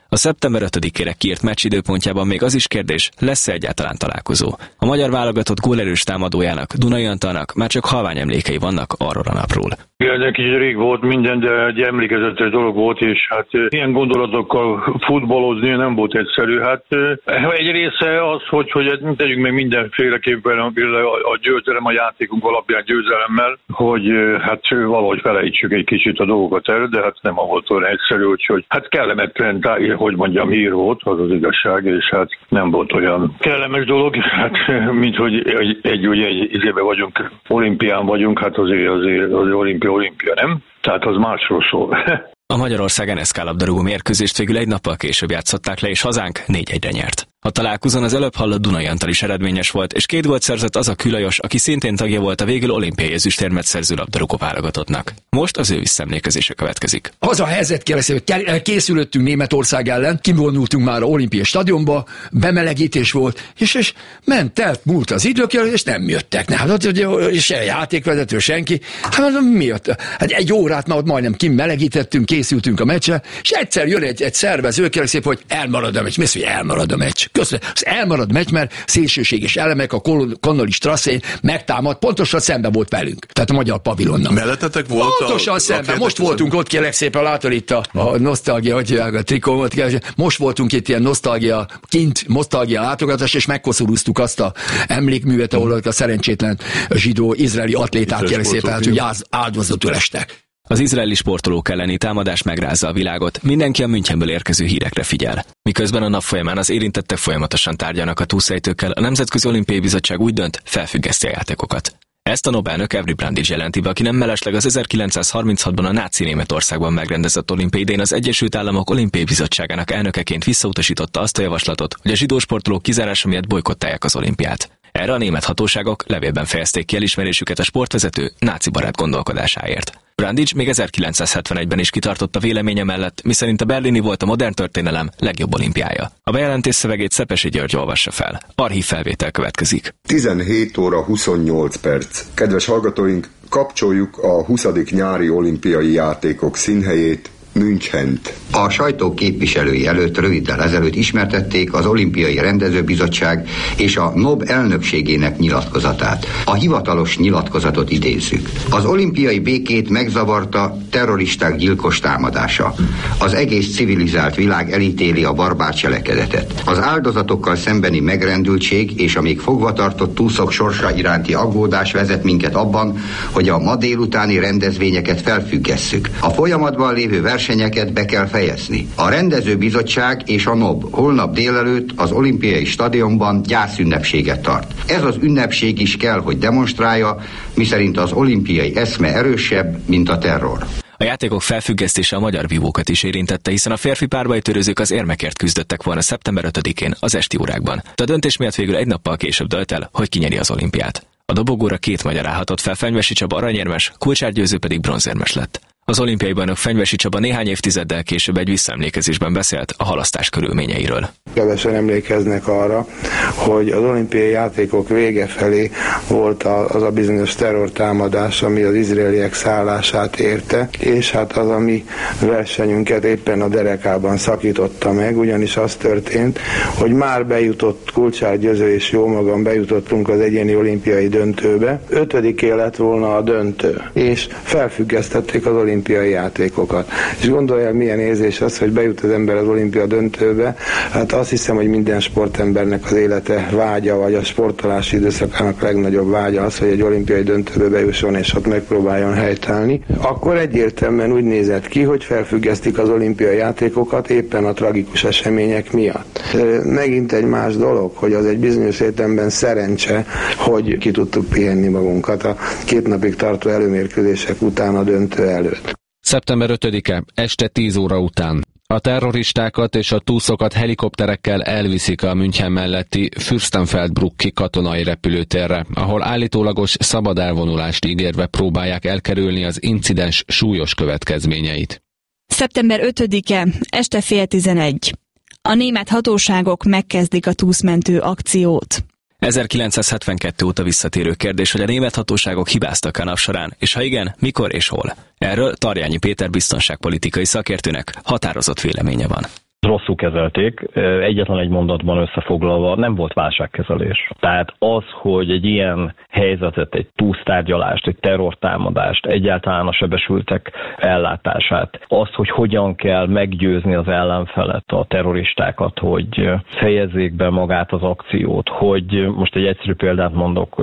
A szeptember ötödikére kiírt meccs időpontjában még az is kérdés, lesz-e egyáltalán találkozó. A magyar válogatott gólerős támadójának, Dunai Antalnak már csak halvány emlékei vannak arról a napról. Igen, kicsit rég volt minden, de egy emlékezetes dolog volt, és hát ilyen gondolatokkal futballozni nem volt egyszerű. Hát egy része az, hogy, hogy tegyünk meg mindenféleképpen a, a győzelem, a játékunk alapján győzelemmel, hogy hát valahogy felejtsük egy kicsit a dolgokat el, de hát nem volt olyan egyszerű, úgyhogy hát kellemetlen, hogy mondjam, hír volt, az az igazság, és hát nem volt olyan kellemes dolog, hát mint hogy egy, egy ugye egy időben vagyunk, olimpián vagyunk, hát azért azért az olimpia, olimpia, nem? Tehát az másról szól. A Magyarország en es ká labdarúgó mérkőzést végül egy nappal később játszották le, és hazánk négy egyre nyert. A találkozón az előbb hallott Dunai Antal is eredményes volt, és két gólt szerzett az a Külajos, aki szintén tagja volt a végül olimpiai ezüstérmet szerző labdarúgó válogatottnak. Most az ő visszaemlékezése következik. Az a helyzet kérdezi, hogy készülöttünk Németország ellen, kivonultunk már a olimpiai stadionba, bemelegítés volt, és, és ment, telt, múlt az idő, és nem jöttek. Ne, hát, se játékvezető, senki. Hát mi jött? Hát egy órát már ott majdnem kimelegítettünk, készültünk a meccsre, és egyszer jön egy, egy szervező, kérlek szépen, hogy elmarad a meccs. Mi az, hogy elmarad a meccs? Köszönöm. Az elmarad meccs, mert szélsőséges elemek a Connolly Strasszén megtámad, pontosan szemben volt velünk. Tehát a magyar pavilonnak. Mellettetek volt pontosan a, szemben. Most voltunk ott, kérlek szépen, látod itt a, a nosztalgia, hogy a trikómat. Most voltunk itt ilyen nosztalgia, kint nosztalgia látogatás, és megkoszorúztuk azt a emlékművet, ahol a szerencsétlen zsidó izraeli atléták, kérlek szépen, hogy áldozatul estek. Az izraeli sportolók elleni támadás megrázza a világot, mindenki a Münchenből érkező hírekre figyel. Miközben a nap folyamán az érintettek folyamatosan tárgyalnak a túlszejtőkkel, a Nemzetközi Olimpiai Bizottság úgy dönt, felfüggeszti a játékokat. Ezt a Nobelnök Evry Brandics jelenti be, aki nem mellesleg az ezerkilencszázharminchatban a náci Németországban megrendezett olimpiai idején az Egyesült Államok Olimpiai Bizottságának elnökeként visszautasította azt a javaslatot, hogy a zsidó sportolók kizárása miatt bojkottálják az olimpiát. Erre a német hatóságok levélben fejezték ki elismerésüket a sportvezető náci barát gondolkodásáért. Brandics még ezerkilencszázhetvenegyben is kitartott a véleménye mellett, miszerint a berlini volt a modern történelem legjobb olimpiája. A bejelentés szövegét Szepesi György olvassa fel. Archív felvétel következik. tizenhét óra huszonnyolc perc. Kedves hallgatóink, kapcsoljuk a huszadik nyári olimpiai játékok színhelyét, Münchent. A sajtó képviselői előtt röviddel ezelőtt ismertették az Olimpiai Rendezőbizottság és a en o bé elnökségének nyilatkozatát. A hivatalos nyilatkozatot idézzük. Az olimpiai békét megzavarta terroristák gyilkos támadása. Az egész civilizált világ elítéli a barbár cselekedetet. Az áldozatokkal szembeni megrendültség és a még fogvatartott túszok sorsa iránti aggódás vezet minket abban, hogy a ma délutáni rendezvényeket felfüggesszük. A folyamatban lévő versenyeket be kell fejezni. A rendezőbizottság és a en o bé holnap délelőtt az olimpiai stadionban gyászünnepséget tart. Ez az ünnepség is kell, hogy demonstrálja, miszerint az olimpiai eszme erősebb, mint a terror. A játékok felfüggesztése a magyar vívókat is érintette, hiszen a férfi párbajtőrözők az érmekért küzdöttek volna szeptember ötödikén az esti órákban. De a döntés miatt végül egy nappal később dölt el, hogy kinyeri az olimpiát. A dobogóra két magyar állhatott fel, Fenyvesi Csaba aranyérmes, Kulcsár Győző pedig bronzérmes lett. Az olimpiai bajnok Fenyvesi Csaba néhány évtizeddel később egy visszaemlékezésben beszélt a halasztás körülményeiről. Kevesen emlékeznek arra, hogy az olimpiai játékok vége felé volt az a bizonyos terrortámadás, ami az izraeliek szállását érte, és hát az a mi versenyünket éppen a derekában szakította meg, ugyanis az történt, hogy már bejutott Kulcsár Győző és jó magam bejutottunk az egyéni olimpiai döntőbe, ötödiké lett volna a döntő, és felfüggesztették az olimpiai olimpiai játékokat. És gondolja, milyen érzés az, hogy bejut az ember az olimpia döntőbe. Hát azt hiszem, hogy minden sportembernek az élete vágya, vagy a sportolási időszakának legnagyobb vágya az, hogy egy olimpiai döntőbe bejusson és ott megpróbáljon helytállni. Akkor egyértelműen úgy nézett ki, hogy felfüggesztik az olimpiai játékokat éppen a tragikus események miatt. Megint egy más dolog, hogy az egy bizonyos értelemben szerencse, hogy ki tudtuk pihenni magunkat a két napig tartó előmérkőzések után a döntő előtt. szeptember ötödike, este tíz óra után. A terroristákat és a túszokat helikopterekkel elviszik a München melletti Fürstenfeldbrucki katonai repülőtérre, ahol állítólagos szabad elvonulást ígérve próbálják elkerülni az incidens súlyos következményeit. szeptember ötödike, este fél tizenegy. A német hatóságok megkezdik a túszmentő akciót. ezerkilencszázhetvenkettő óta visszatérő kérdés, hogy a német hatóságok hibáztak a nap során, és ha igen, mikor és hol. Erről Tarjányi Péter biztonságpolitikai szakértőnek határozott véleménye van. rosszul kezelték. Egyetlen egy mondatban összefoglalva, nem volt válságkezelés. Tehát az, hogy egy ilyen helyzetet, egy túlsztárgyalást, egy terrortámadást, egyáltalán a sebesültek ellátását, azt, hogy hogyan kell meggyőzni az ellenfelet, a terroristákat, hogy fejezzék be magát az akciót, hogy most egy egyszerű példát mondok,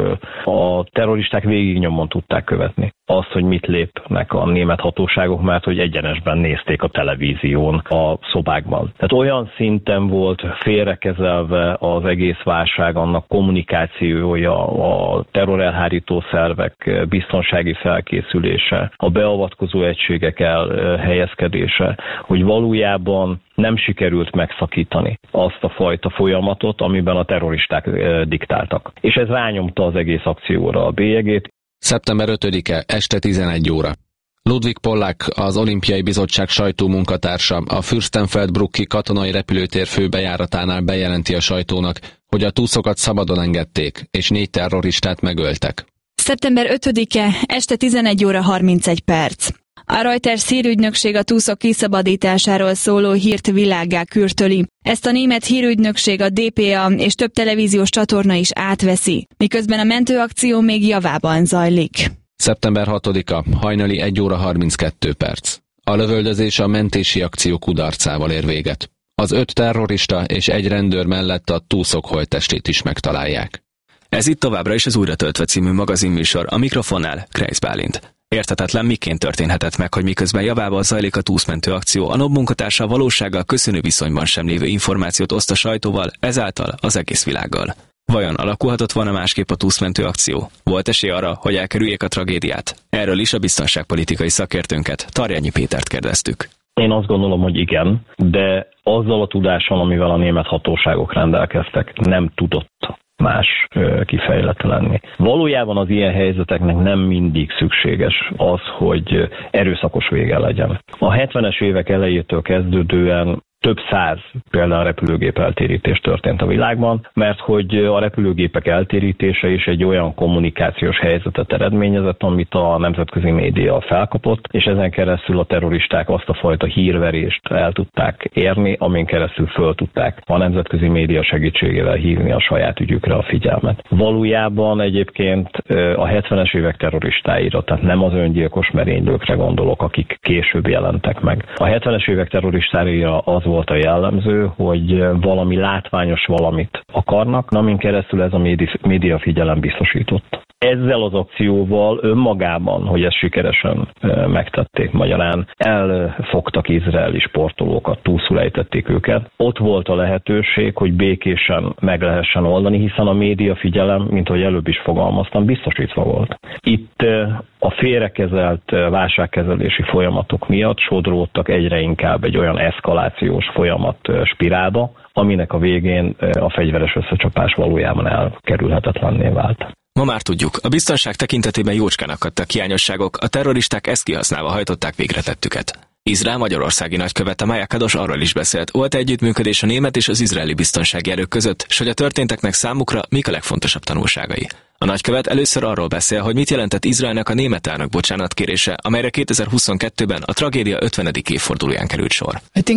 a terroristák végignyomon tudták követni azt, hogy mit lépnek a német hatóságok, mert hogy egyenesben nézték a televízión, a szobákban. Tehát olyan szinten volt félrekezelve az egész válság, annak kommunikációja, a terrorelhárító szervek biztonsági felkészülése, a beavatkozó egységek elhelyezkedése, hogy valójában nem sikerült megszakítani azt a fajta folyamatot, amiben a terroristák diktáltak. És ez rányomta az egész akcióra a bélyegét. szeptember ötödike, este tizenegy óra. Ludwig Pollack, az Olimpiai Bizottság sajtómunkatársa, a Fürstenfeldbrucki katonai repülőtér főbejáratánál bejelenti a sajtónak, hogy a túszokat szabadon engedték, és négy terroristát megöltek. szeptember ötödike, este tizenegy óra harmincegy perc. A Reuters hírügynökség a túszok kiszabadításáról szóló hírt világgá kürtöli. Ezt a német hírügynökség, a dé pé á és több televíziós csatorna is átveszi, miközben a mentőakció még javában zajlik. szeptember hatodika, hajnali egy óra harminckettő perc. A lövöldözés a mentési akció kudarcával ér véget. Az öt terrorista és egy rendőr mellett a túszok holttestét is megtalálják. Ez itt továbbra is az Újra töltve című magazinműsor, a mikrofonnál Kreisz Bálint. Érthetetlen, miként történhetett meg, hogy miközben javával zajlik a túszmentő akció, a NOB munkatársa a valósággal köszönő viszonyban sem lévő információt oszt a sajtóval, ezáltal az egész világgal. Vajon alakulhatott volna másképp a túszmentő akció? Volt esély arra, hogy elkerüljék a tragédiát? Erről is a biztonságpolitikai szakértőnket, Tarjányi Pétert kérdeztük. Én azt gondolom, hogy igen, de azzal a tudással, amivel a német hatóságok rendelkeztek, nem tudott más kifejlett lenni. Valójában az ilyen helyzeteknek nem mindig szükséges az, hogy erőszakos vége legyen. A hetvenes évek elejétől kezdődően több száz például repülőgép eltérítés történt a világban, mert hogy a repülőgépek eltérítése is egy olyan kommunikációs helyzetet eredményezett, amit a nemzetközi média felkapott, és ezen keresztül a terroristák azt a fajta hírverést el tudták érni, amin keresztül föl tudták a nemzetközi média segítségével hívni a saját ügyükre a figyelmet. Valójában egyébként a hetvenes évek terroristáira, tehát nem az öngyilkos merénylőkre gondolok, akik később jelentek meg. A hetvenes évek terroristáira az volt a jellemző, hogy valami látványos valamit akarnak, amin keresztül ez a média figyelem biztosított. Ezzel az akcióval önmagában, hogy ezt sikeresen megtették, magyarán elfogtak izraeli sportolókat, túlszul ejtették őket. Ott volt a lehetőség, hogy békésen meg lehessen oldani, hiszen a média figyelem, mint ahogy előbb is fogalmaztam, biztosítva volt. Itt a félrekezelt válságkezelési folyamatok miatt sodródtak egyre inkább egy olyan eszkalációs folyamat spirálba, aminek a végén a fegyveres összecsapás valójában elkerülhetetlenné vált. Ma már tudjuk, a biztonság tekintetében jócskán akadtak hiányosságok, a terroristák ezt kihasználva hajtották végre tettüket. Izrael magyarországi nagykövete Maja Kados arról is beszélt, volt együttműködés a német és az izraeli biztonsági erők között, s hogy a történteknek számukra mik a legfontosabb tanulságai. A nagykövet először arról beszél, hogy mit jelentett Izraelnek a német elnök bocsánatkérése, amelyre kétezer-huszonkettőben a tragédia ötvenedik évfordulóján került sor.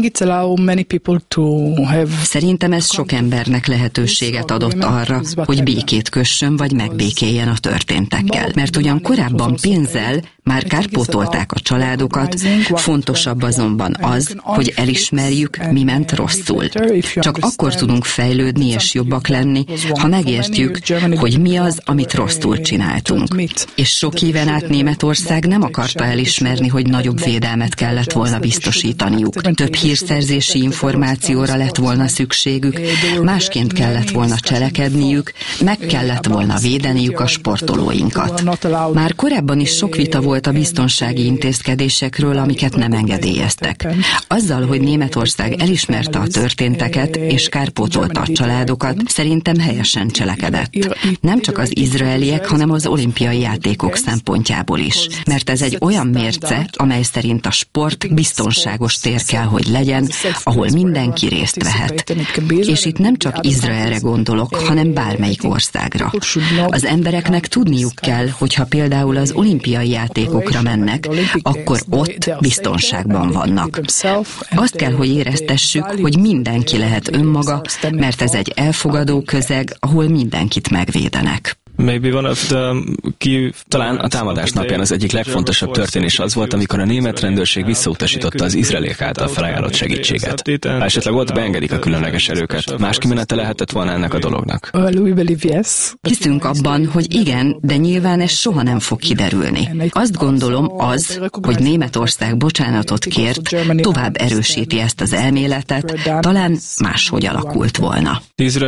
Szerintem ez sok embernek lehetőséget adott arra, hogy békét kössön vagy megbékéljen a történtekkel. Mert ugyan korábban pénzzel már kárpótolták a családokat, fontosabb azonban az, hogy elismerjük, mi ment rosszul. Csak akkor tudunk fejlődni és jobbak lenni, ha megértjük, hogy mi az, amit rosszul csináltunk. És sok éven át Németország nem akarta elismerni, hogy nagyobb védelmet kellett volna biztosítaniuk. Több hírszerzési információra lett volna szükségük, másként kellett volna cselekedniük, meg kellett volna védeniük a sportolóinkat. Már korábban is sok vita volt a biztonsági intézkedésekről, amiket nem engedélyeztek. Azzal, hogy Németország elismerte a történteket és kárpótolta a családokat, szerintem helyesen cselekedett. Nem csak az az izraeliek, hanem az olimpiai játékok szempontjából is. Mert ez egy olyan mérce, amely szerint a sport biztonságos tér kell, hogy legyen, ahol mindenki részt vehet. És itt nem csak Izraelre gondolok, hanem bármelyik országra. Az embereknek tudniuk kell, hogyha például az olimpiai játékokra mennek, akkor ott biztonságban vannak. Azt kell, hogy éreztessük, hogy mindenki lehet önmaga, mert ez egy elfogadó közeg, ahol mindenkit megvédenek. Maybe one of the key... Talán a támadás napján az egyik legfontosabb történés az volt, amikor a német rendőrség visszautasította az izraeliek által felajánlott segítséget. Ha esetleg ott beengedik a különleges erőket, más kimenete lehetett volna ennek a dolognak. Hiszünk abban, hogy igen, de nyilván ez soha nem fog kiderülni. Azt gondolom az, hogy Németország bocsánatot kért, tovább erősíti ezt az elméletet, talán máshogy alakult volna.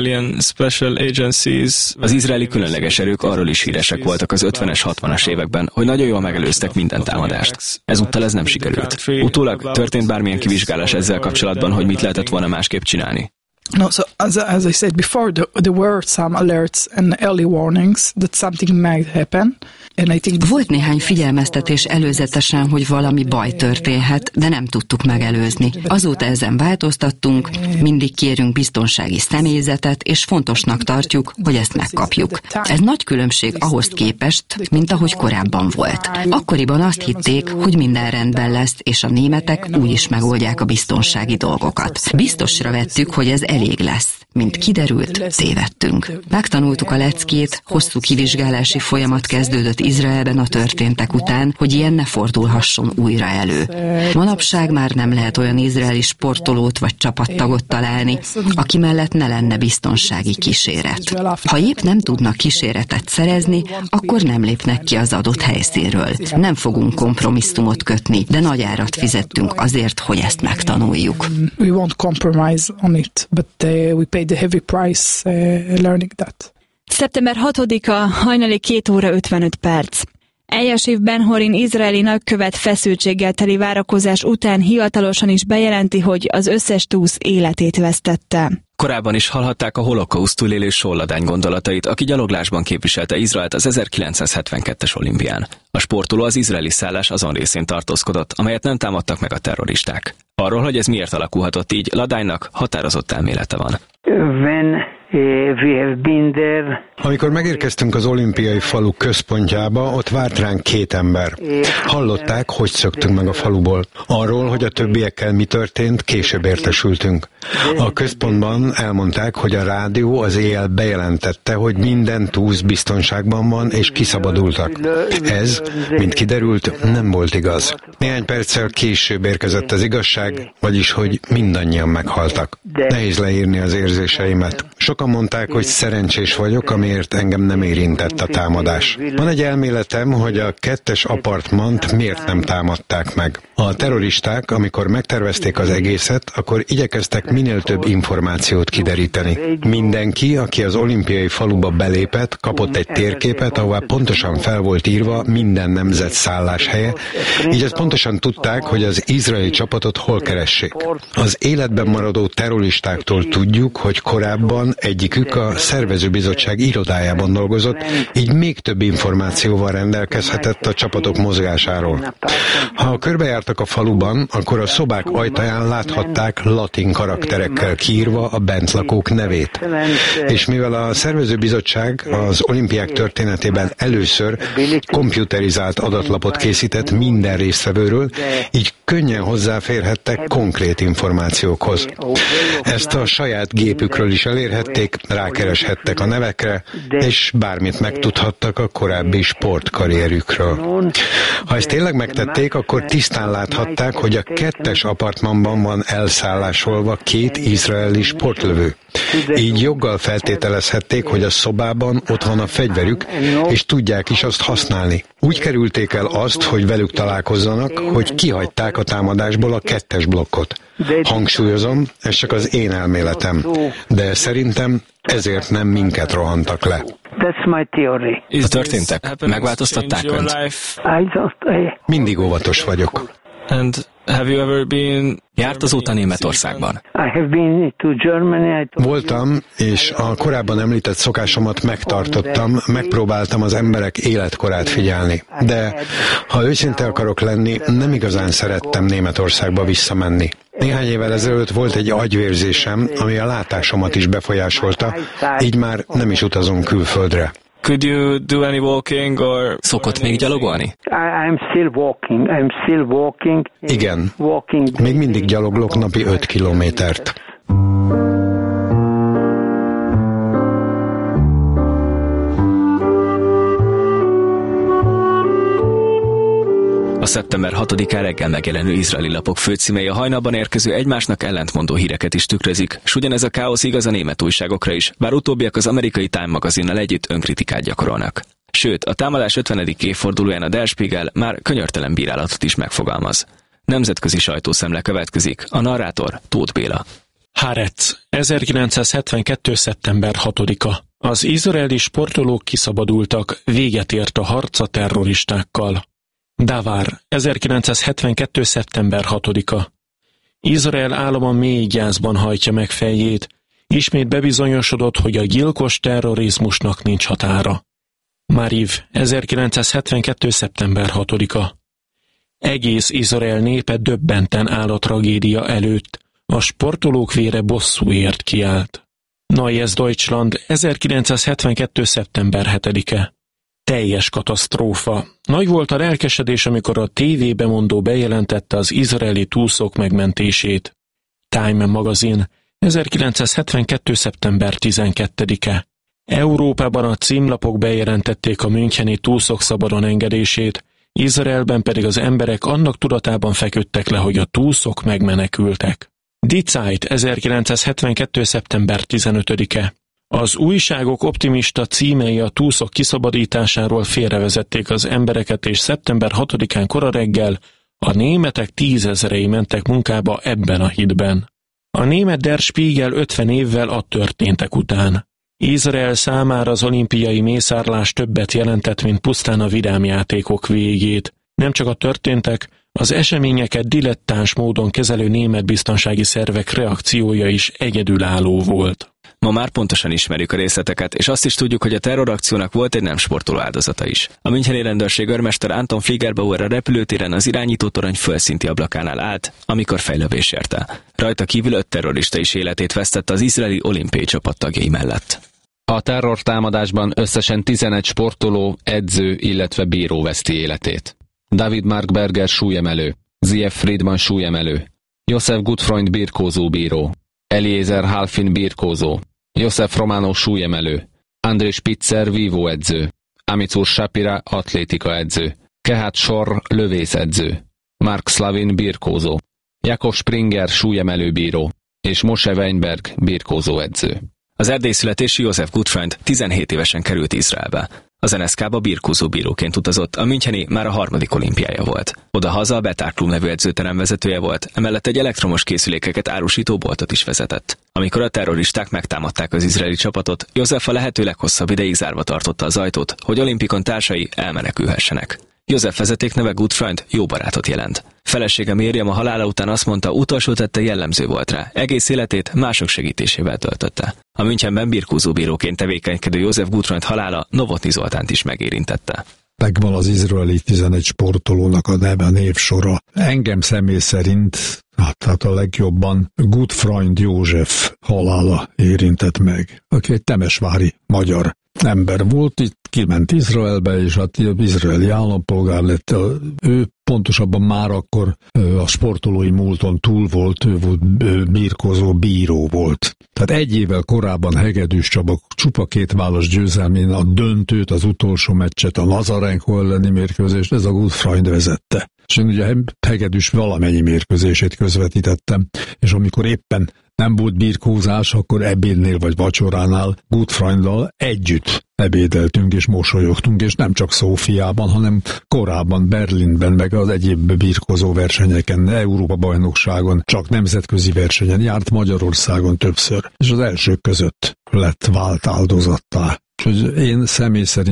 Az izraeli különleges erők arról is híresek voltak az ötvenes, hatvanas években, hogy nagyon jól megelőztek minden támadást. Ezúttal ez nem sikerült. Utólag történt bármilyen kivizsgálás ezzel kapcsolatban, hogy mit lehetett volna másképp csinálni? No, so as, as I said before, there, there were some alerts and early warnings that something might happen. And I think volt néhány figyelmeztetés előzetesen, hogy valami baj történhet, de nem tudtuk megelőzni. Azóta ezen változtattunk, mindig kérünk biztonsági személyzetet, és fontosnak tartjuk, hogy ezt megkapjuk. Ez nagy különbség ahhoz képest, mint ahogy korábban volt. Akkoriban azt hitték, hogy minden rendben lesz, és a németek úgy is megoldják a biztonsági dolgokat. Biztosra vettük, hogy ez elég lesz. Mint kiderült, tévedtünk. Megtanultuk a leckét, hosszú kivizsgálási folyamat kezdődött Izraelben a történtek után, hogy ilyen ne fordulhasson újra elő. Manapság már nem lehet olyan izraeli sportolót vagy csapattagot találni, aki mellett ne lenne biztonsági kíséret. Ha épp nem tudnak kíséretet szerezni, akkor nem lépnek ki az adott helyszínről. Nem fogunk kompromisszumot kötni, de nagy árat fizettünk azért, hogy ezt megtanuljuk. We won't compromise on it, but uh, we paid the heavy price uh, learning that. szeptember hatodika, hajnali két óra ötvenöt perc. Eljasív Ben-Horin izraeli nagykövet feszültséggel teli várakozás után hivatalosan is bejelenti, hogy az összes túsz életét vesztette. Korábban is hallhatták a holokauszt túlélő Soll-Ladány gondolatait, aki gyaloglásban képviselte Izraelt az ezerkilencszázhetvenkettes olimpián. A sportoló az izraeli szállás azon részén tartózkodott, amelyet nem támadtak meg a terroristák. Arról, hogy ez miért alakulhatott így, Ladánynak határozott elmélete van. When we have been there. Amikor megérkeztünk az olimpiai falu központjába, ott várt ránk két ember. Hallották, hogy szöktünk meg a faluból. Arról, hogy a többiekkel mi történt, később értesültünk. A központban elmondták, hogy a rádió az éjjel bejelentette, hogy minden túsz biztonságban van és kiszabadultak. Ez, mint kiderült, nem volt igaz. Néhány perccel később érkezett az igazság, vagyis, hogy mindannyian meghaltak. Nehéz leírni az érzéseimet. Sokan mondták, hogy szerencsés vagyok, amiért engem nem érintett a támadás. Van egy elméletem, hogy a kettes apartmant miért nem támadták meg. A terroristák, amikor megtervezték az egészet, akkor igyekeztek minél több információt kideríteni. Mindenki, aki az olimpiai faluba belépett, kapott egy térképet, ahová pontosan fel volt írva minden nemzet szálláshelye, így ezt pontosan tudták, hogy az izraeli csapatot hol keressék. Az életben maradó terroristáktól tudjuk, hogy korábban egyikük a szervezőbizottság irodájában dolgozott, így még több információval rendelkezhetett a csapatok mozgásáról. Ha körbejártak a faluban, akkor a szobák ajtaján láthatták latin karakterekkel kiírva a bentlakók nevét. És mivel a szervezőbizottság az olimpiák történetében először komputerizált adatlapot készített minden résztvevőről, így könnyen hozzáférhettek konkrét információkhoz. Ezt a saját gépükről is elérhették, rákereshettek a nevekre, és bármit megtudhattak a korábbi sportkarrierükről. Ha ezt tényleg megtették, akkor tisztán láthatták, hogy a kettes apartmanban van elszállásolva két izraeli sportlövő. Így joggal feltételezhették, hogy a szobában ott van a fegyverük, és tudják is azt használni. Úgy kerülték el azt, hogy velük találkozzanak, hogy kihagyták a támadásból a kettes blokkot. Hangsúlyozom, ez csak az én elméletem, de szerintem ezért nem minket rohantak le. That's my theory. A történtek megváltoztatták önt? Mindig óvatos vagyok. And have you ever been... Járt azóta Németországban? Voltam, és a korábban említett szokásomat megtartottam, megpróbáltam az emberek életkorát figyelni. De ha őszinte akarok lenni, nem igazán szerettem Németországba visszamenni. Néhány évvel ezelőtt volt egy agyvérzésem, ami a látásomat is befolyásolta, így már nem is utazunk külföldre. Could you do any walking or... Szokott még gyalogolni? I'm still walking. I'm still walking. Igen. Még mindig gyaloglok napi öt kilométert. A szeptember hatodikán reggel megjelenő izraeli lapok főcímei a hajnalban érkező egymásnak ellentmondó híreket is tükrözik, s ugyanez a káosz igaz a német újságokra is, bár utóbbiak az amerikai Time magazinnal együtt önkritikát gyakorolnak. Sőt, a támadás ötvenedik évfordulóján a Der Spiegel már könyörtelen bírálatot is megfogalmaz. Nemzetközi sajtószemle következik, a narrátor Tóth Béla. Haaretz, ezerkilencszázhetvenkettő. szeptember hatodika. Az izraeli sportolók kiszabadultak, véget ért a harc a terroristákkal. Davar, ezerkilencszázhetvenkettő. szeptember hatodika. Izrael állama mély gyászban hajtja meg fejét, ismét bebizonyosodott, hogy a gyilkos terrorizmusnak nincs határa. Mariv, ezerkilencszázhetvenkettő. szeptember hatodika. Egész Izrael népe döbbenten áll a tragédia előtt, a sportolók vére bosszúért kiált. Neues Deutschland, ezerkilencszázhetvenkettő. szeptember hetedike. Teljes katasztrófa. Nagy volt a lelkesedés, amikor a tévébemondó bejelentette az izraeli túszok megmentését. Time magazin, ezerkilencszázhetvenkettő. szeptember tizenkettedike. Európában a címlapok bejelentették a müncheni túszok szabadon engedését, Izraelben pedig az emberek annak tudatában feküdtek le, hogy a túszok megmenekültek. Die Zeit, ezerkilencszázhetvenkettő. szeptember tizenötödike. Az újságok optimista címei a túszok kiszabadításáról félrevezették az embereket, és szeptember hatodikán kora reggel a németek tízezrei mentek munkába ebben a hitben. A német Der Spiegel ötven évvel a történtek után. Izrael számára az olimpiai mészárlás többet jelentett, mint pusztán a vidámjátékok végét. Nem csak a történtek, az eseményeket dilettáns módon kezelő német biztonsági szervek reakciója is egyedülálló volt. Ma már pontosan ismerjük a részleteket, és azt is tudjuk, hogy a terrorakciónak volt egy nem sportoló áldozata is. A müncheni rendőrség őrmester Anton Fliegerbauer a repülőtéren az irányító torony földszinti ablakánál állt, amikor fejlövés érte. Rajta kívül öt terrorista is életét vesztette az izraeli olimpiai csapat tagjai mellett. A terrortámadásban összesen tizenegy sportoló, edző, illetve bíró veszti életét. David Markberger súlyemelő, Zief Friedman súlyemelő, Josef Gutfreund birkózó bíró, Eliezer Halfin birkózó, Josef Romano súlyemelő, André Spitzer vívóedző, Amitsur Shapira atlétika edző, Kehat Shor lövészedző, Mark Slavin birkózó, Jakob Springer súlyemelő bíró, és Moshe Weinberg birkózóedző. Az erdélyi születésű Josef Gutfreund tizenhét évesen került Izraelbe. Az en es ká-ba birkózó bíróként utazott, a müncheni már a harmadik olimpiája volt. Oda-haza a Betar Klub nevű edzőterem vezetője volt, emellett egy elektromos készülékeket árusító boltot is vezetett. Amikor a terroristák megtámadták az izraeli csapatot, Josef a lehető leghosszabb ideig zárva tartotta az ajtót, hogy olimpikon társai elmenekülhessenek. Josef vezetékneve Gutfreund jó barátot jelent. Felesége Miriam a halála után azt mondta, utolsó tette jellemző volt rá, egész életét mások segítésével töltötte. A Münchenben birkózóbíróként tevékenykedő Josef Gutfreund halála Novotny Zoltánt is megérintette. Megvan az izraeli tizenegy sportolónak a neve, a névsora. Engem személy szerint, hát, hát a legjobban Gutfreund József halála érintett meg, aki egy temesvári magyar ember volt, itt kiment Izraelbe, és hát izraeli állampolgár lett. Ő pontosabban már akkor a sportolói múlton túl volt, ő volt birkózó bíró volt. Tehát egy évvel korábban Hegedűs Csaba csupa két válasz győzelmén a döntőt, az utolsó meccset, a Nazarenko elleni mérkőzést, ez a Gutfreund vezette. És én ugye Hegedűs valamennyi mérkőzését közvetítettem, és amikor éppen nem volt birkózás, akkor ebédnél vagy vacsoránál Gutfreunddal együtt ebédeltünk és mosolyogtunk, és nem csak Szófiában, hanem korábban Berlinben, meg az egyéb birkózó versenyeken, Európa-bajnokságon, csak nemzetközi versenyen járt, Magyarországon többször, és az elsők között lett vált áldozattá. Úgyhogy én személy szerint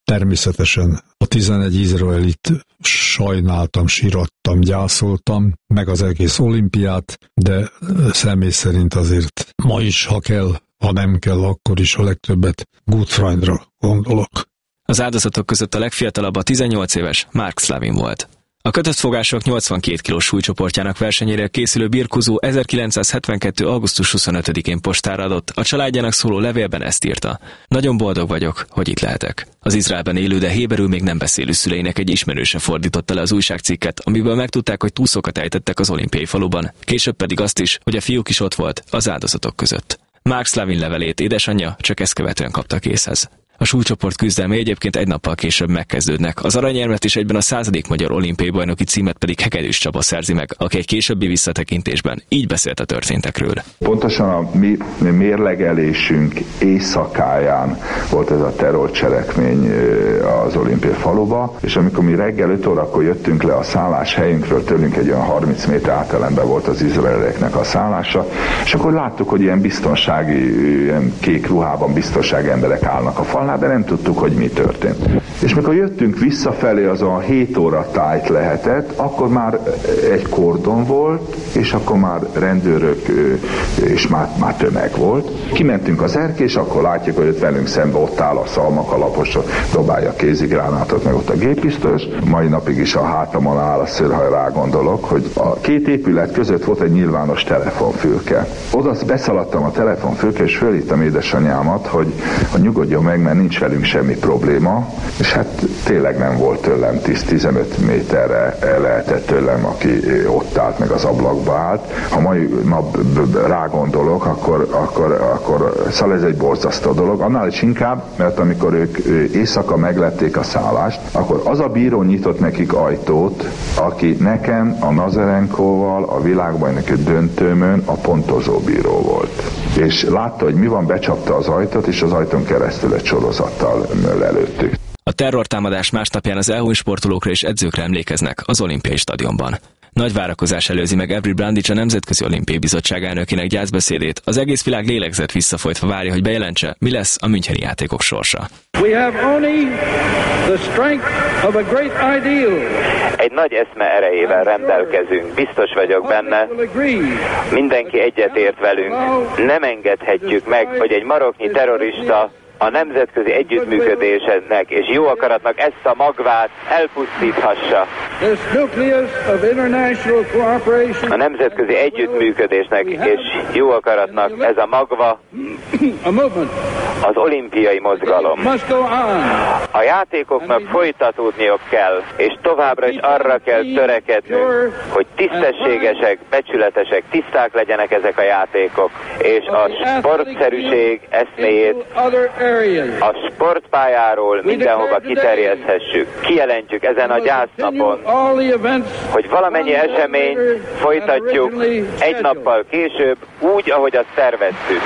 Természetesen a tizenegy izraelit sajnáltam, sírattam, gyászoltam, meg az egész olimpiát, de személy szerint azért ma is, ha kell, ha nem kell, akkor is a legtöbbet Gudfreundra gondolok. Az áldozatok között a legfiatalabb a tizennyolc éves Mark Slavin volt. A kötött fogások nyolcvankét kilós súlycsoportjának versenyére készülő birkózó ezerkilencszázhetvenkettő. augusztus huszonötödikén postára adott, a családjának szóló levélben ezt írta. Nagyon boldog vagyok, hogy itt lehetek. Az Izraelben élő, de héberül még nem beszélő szüleinek egy ismerőse fordította le az újságcikket, amiből megtudták, hogy túszokat ejtettek az olimpiai faluban, később pedig azt is, hogy a fiúk is ott volt az áldozatok között. Mark Slavin levelét édesanyja csak ezt követően kapta készhez. A súlycsoport küzdelme egyébként egy nappal később megkezdődnek. Az aranyérmet és egyben a századik magyar olimpiai bajnoki címet pedig Hegedűs Csaba szerzi meg, aki egy későbbi visszatekintésben így beszélt a történtekről. Pontosan a mi mérlegelésünk éjszakáján volt ez a terrorcselekmény az olimpiai faluba, és amikor mi reggel öt órakor jöttünk le a szállás helyünkről, tőlünk egy olyan harminc méter átelemben volt az izraelieknek a szállása, és akkor láttuk, hogy ilyen biztonsági, ilyen kék ruhában biztonsági emberek állnak a falnál, de nem tudtuk, hogy mi történt. És mikor jöttünk visszafelé, az a hét óra tájt lehetett, akkor már egy kordon volt, és akkor már rendőrök, és már, már tömeg volt. Kimentünk az erkély, és akkor látjuk, hogy ott velünk szembe ott áll a szalmakalapos, dobálja a kézigránátot, meg ott a géppisztolyos. Mai napig is a hátamon áll a szőr, ha rá gondolok, hogy a két épület között volt egy nyilvános telefonfülke. Oda beszaladtam a telefonfülke, és fölhívtam édesanyámat, hogy, hogy nyugodjon meg, mert nincs velünk semmi probléma, és hát tényleg nem volt tőlem tíz-tizenöt méterre lehetett tőlem, aki ott állt, meg az ablakba állt. Ha mai nap rágondolok, akkor, akkor, akkor szóval ez egy borzasztó dolog. Annál is inkább, mert amikor ők éjszaka meglették a szállást, akkor az a bíró nyitott nekik ajtót, aki nekem a Nazarenkóval a világbajnoki döntőmön a pontozó bíró volt. És látta, hogy mi van, becsapta az ajtót, és az ajtón keresztül egy sorozattal lelőttük. A terrortámadás másnapján az elhunyt sportolókra és edzőkre emlékeznek az olimpiai stadionban. Nagy várakozás előzi meg Avery Brandage, a Nemzetközi Olimpiai Bizottság elnökének gyászbeszédét. Az egész világ lélegzett visszafolytva várja, hogy bejelentse, mi lesz a müncheni játékok sorsa. Egy nagy eszme erejével rendelkezünk, biztos vagyok benne. Mindenki egyetért velünk. Nem engedhetjük meg, hogy egy maroknyi terrorista a nemzetközi együttműködésnek és jó akaratnak ezt a magvát elpusztíthassa. A nemzetközi együttműködésnek és jó akaratnak ez a magva az olimpiai mozgalom. A játékoknak folytatódniuk kell, és továbbra is arra kell törekednünk, hogy tisztességesek, becsületesek, tiszták legyenek ezek a játékok, és a sportszerűség eszméjét a sportpályáról mindenhova kiterjeszthessük. Kijelentjük ezen a gyásznapon, hogy valamennyi eseményt folytatjuk egy nappal később, úgy, ahogy azt terveztük.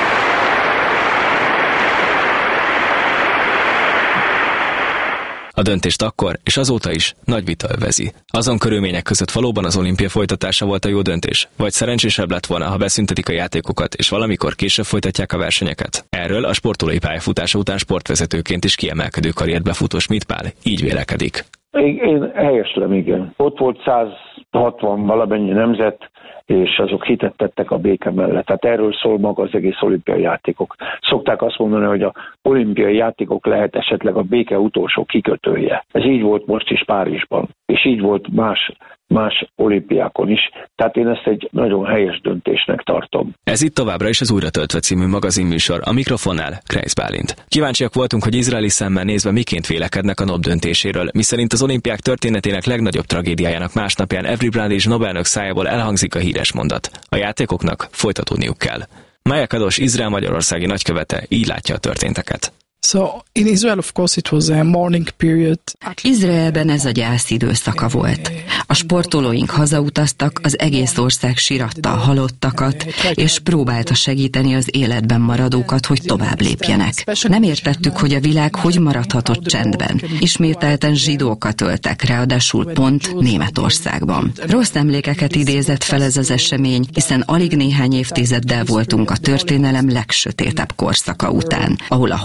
A döntést akkor és azóta is nagy vita övezi. Azon körülmények között valóban az olimpia folytatása volt a jó döntés, vagy szerencsésebb lett volna, ha beszüntetik a játékokat, és valamikor később folytatják a versenyeket. Erről a sportolói pályafutása után sportvezetőként is kiemelkedő karriert befutó Schmidt Pál így vélekedik. Én, én helyeslem, igen. Ott volt száz hatvan valamennyi nemzet, és azok hitet tettek a béke mellett. Tehát erről szól maga az egész olimpiai játékok. Szokták azt mondani, hogy a olimpiai játékok lehet esetleg a béke utolsó kikötője. Ez így volt most is Párizsban, és így volt más más olimpiákon is. Tehát én ezt egy nagyon helyes döntésnek tartom. Ez itt továbbra is az Újra töltve című magazinműsor, a mikrofonnál Kreisz Bálint. Kíváncsiak voltunk, hogy izraeli szemmel nézve miként vélekednek a NOB döntéséről, miszerint az olimpiák történetének legnagyobb tragédiájának másnapján Avery Brandage Nobel-elnök szájából elhangzik a híres mondat. A játékoknak folytatódniuk kell. Maja Kadosh, Izrael magyarországi nagykövete így látja a történteket. So in Israel, of course, it was a mourning period. Izraelben ez a gyász időszaka volt. A sportolóink hazautaztak, az egész ország síratta a halottakat, és próbálta segíteni az életben maradókat, hogy tovább lépjenek. Nem értettük, hogy a világ hogy maradhatott csendben. Ismételten zsidókat öltek, ráadásul pont Németországban. Rossz emlékeket idézett fel ez az esemény, hiszen alig néhány évtizeddel voltunk a történelem legsötétebb korszaka után, ahol a holokauszt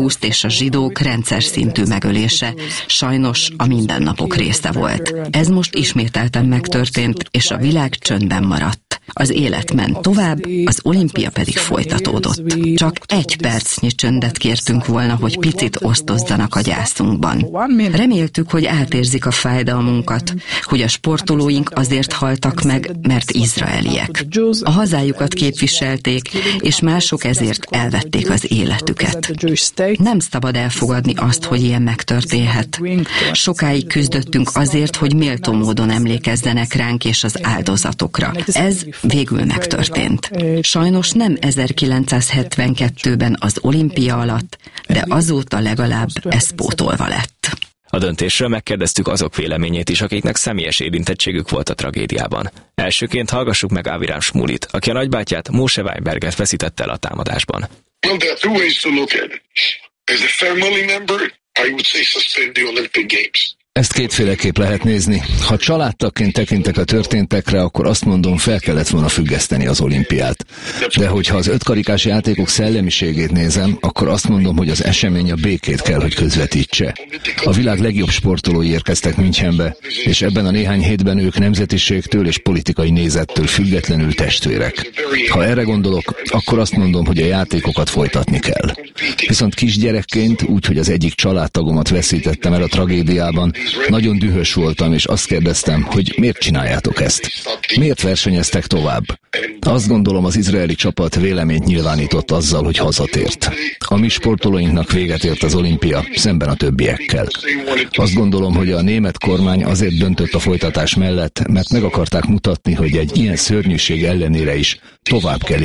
holokauszt és a zsidók rendszer szintű megölése sajnos a mindennapok része volt. Ez most ismételten megtörtént, és a világ csöndben maradt. Az élet ment tovább, az olimpia pedig folytatódott. Csak egy percnyi csöndet kértünk volna, hogy picit osztozzanak a gyászunkban. Reméltük, hogy átérzik a fájdalmunkat, hogy a sportolóink azért haltak meg, mert izraeliek. A hazájukat képviselték, és mások ezért elvették az életüket. Nem szabad elfogadni azt, hogy ilyen megtörténhet. Sokáig küzdöttünk azért, hogy méltó módon emlékezzenek ránk és az áldozatokra. Ez végül megtörtént. Sajnos nem ezerkilencszázhetvenkettőben az olimpia alatt, de azóta legalább ez pótolva lett. A döntésről megkérdeztük azok véleményét is, akiknek személyes érintettségük volt a tragédiában. Elsőként hallgassuk meg Aviram Shmulit, aki a nagybátyját, Moshe Weinberget veszítette el a támadásban. Well, there are two ways to look at it. As a family member, I would say suspend the Olympic Games. Ezt kétféleképp lehet nézni. Ha családtagként tekintek a történtekre, akkor azt mondom, fel kellett volna függeszteni az olimpiát. De hogyha az ötkarikás játékok szellemiségét nézem, akkor azt mondom, hogy az esemény a békét kell, hogy közvetítse. A világ legjobb sportolói érkeztek Münchenbe, és ebben a néhány hétben ők nemzetiségtől és politikai nézettől függetlenül testvérek. Ha erre gondolok, akkor azt mondom, hogy a játékokat folytatni kell. Viszont kisgyerekként, úgy, hogy az egyik családtagomat veszítettem el a tragédiában, nagyon dühös voltam, és azt kérdeztem, hogy miért csináljátok ezt? Miért versenyeztek tovább? Azt gondolom, az izraeli csapat véleményt nyilvánított azzal, hogy hazatért. A mi sportolóinknak véget ért az olimpia, szemben a többiekkel. Azt gondolom, hogy a német kormány azért döntött a folytatás mellett, mert meg akarták mutatni, hogy egy ilyen szörnyűség ellenére is tovább kell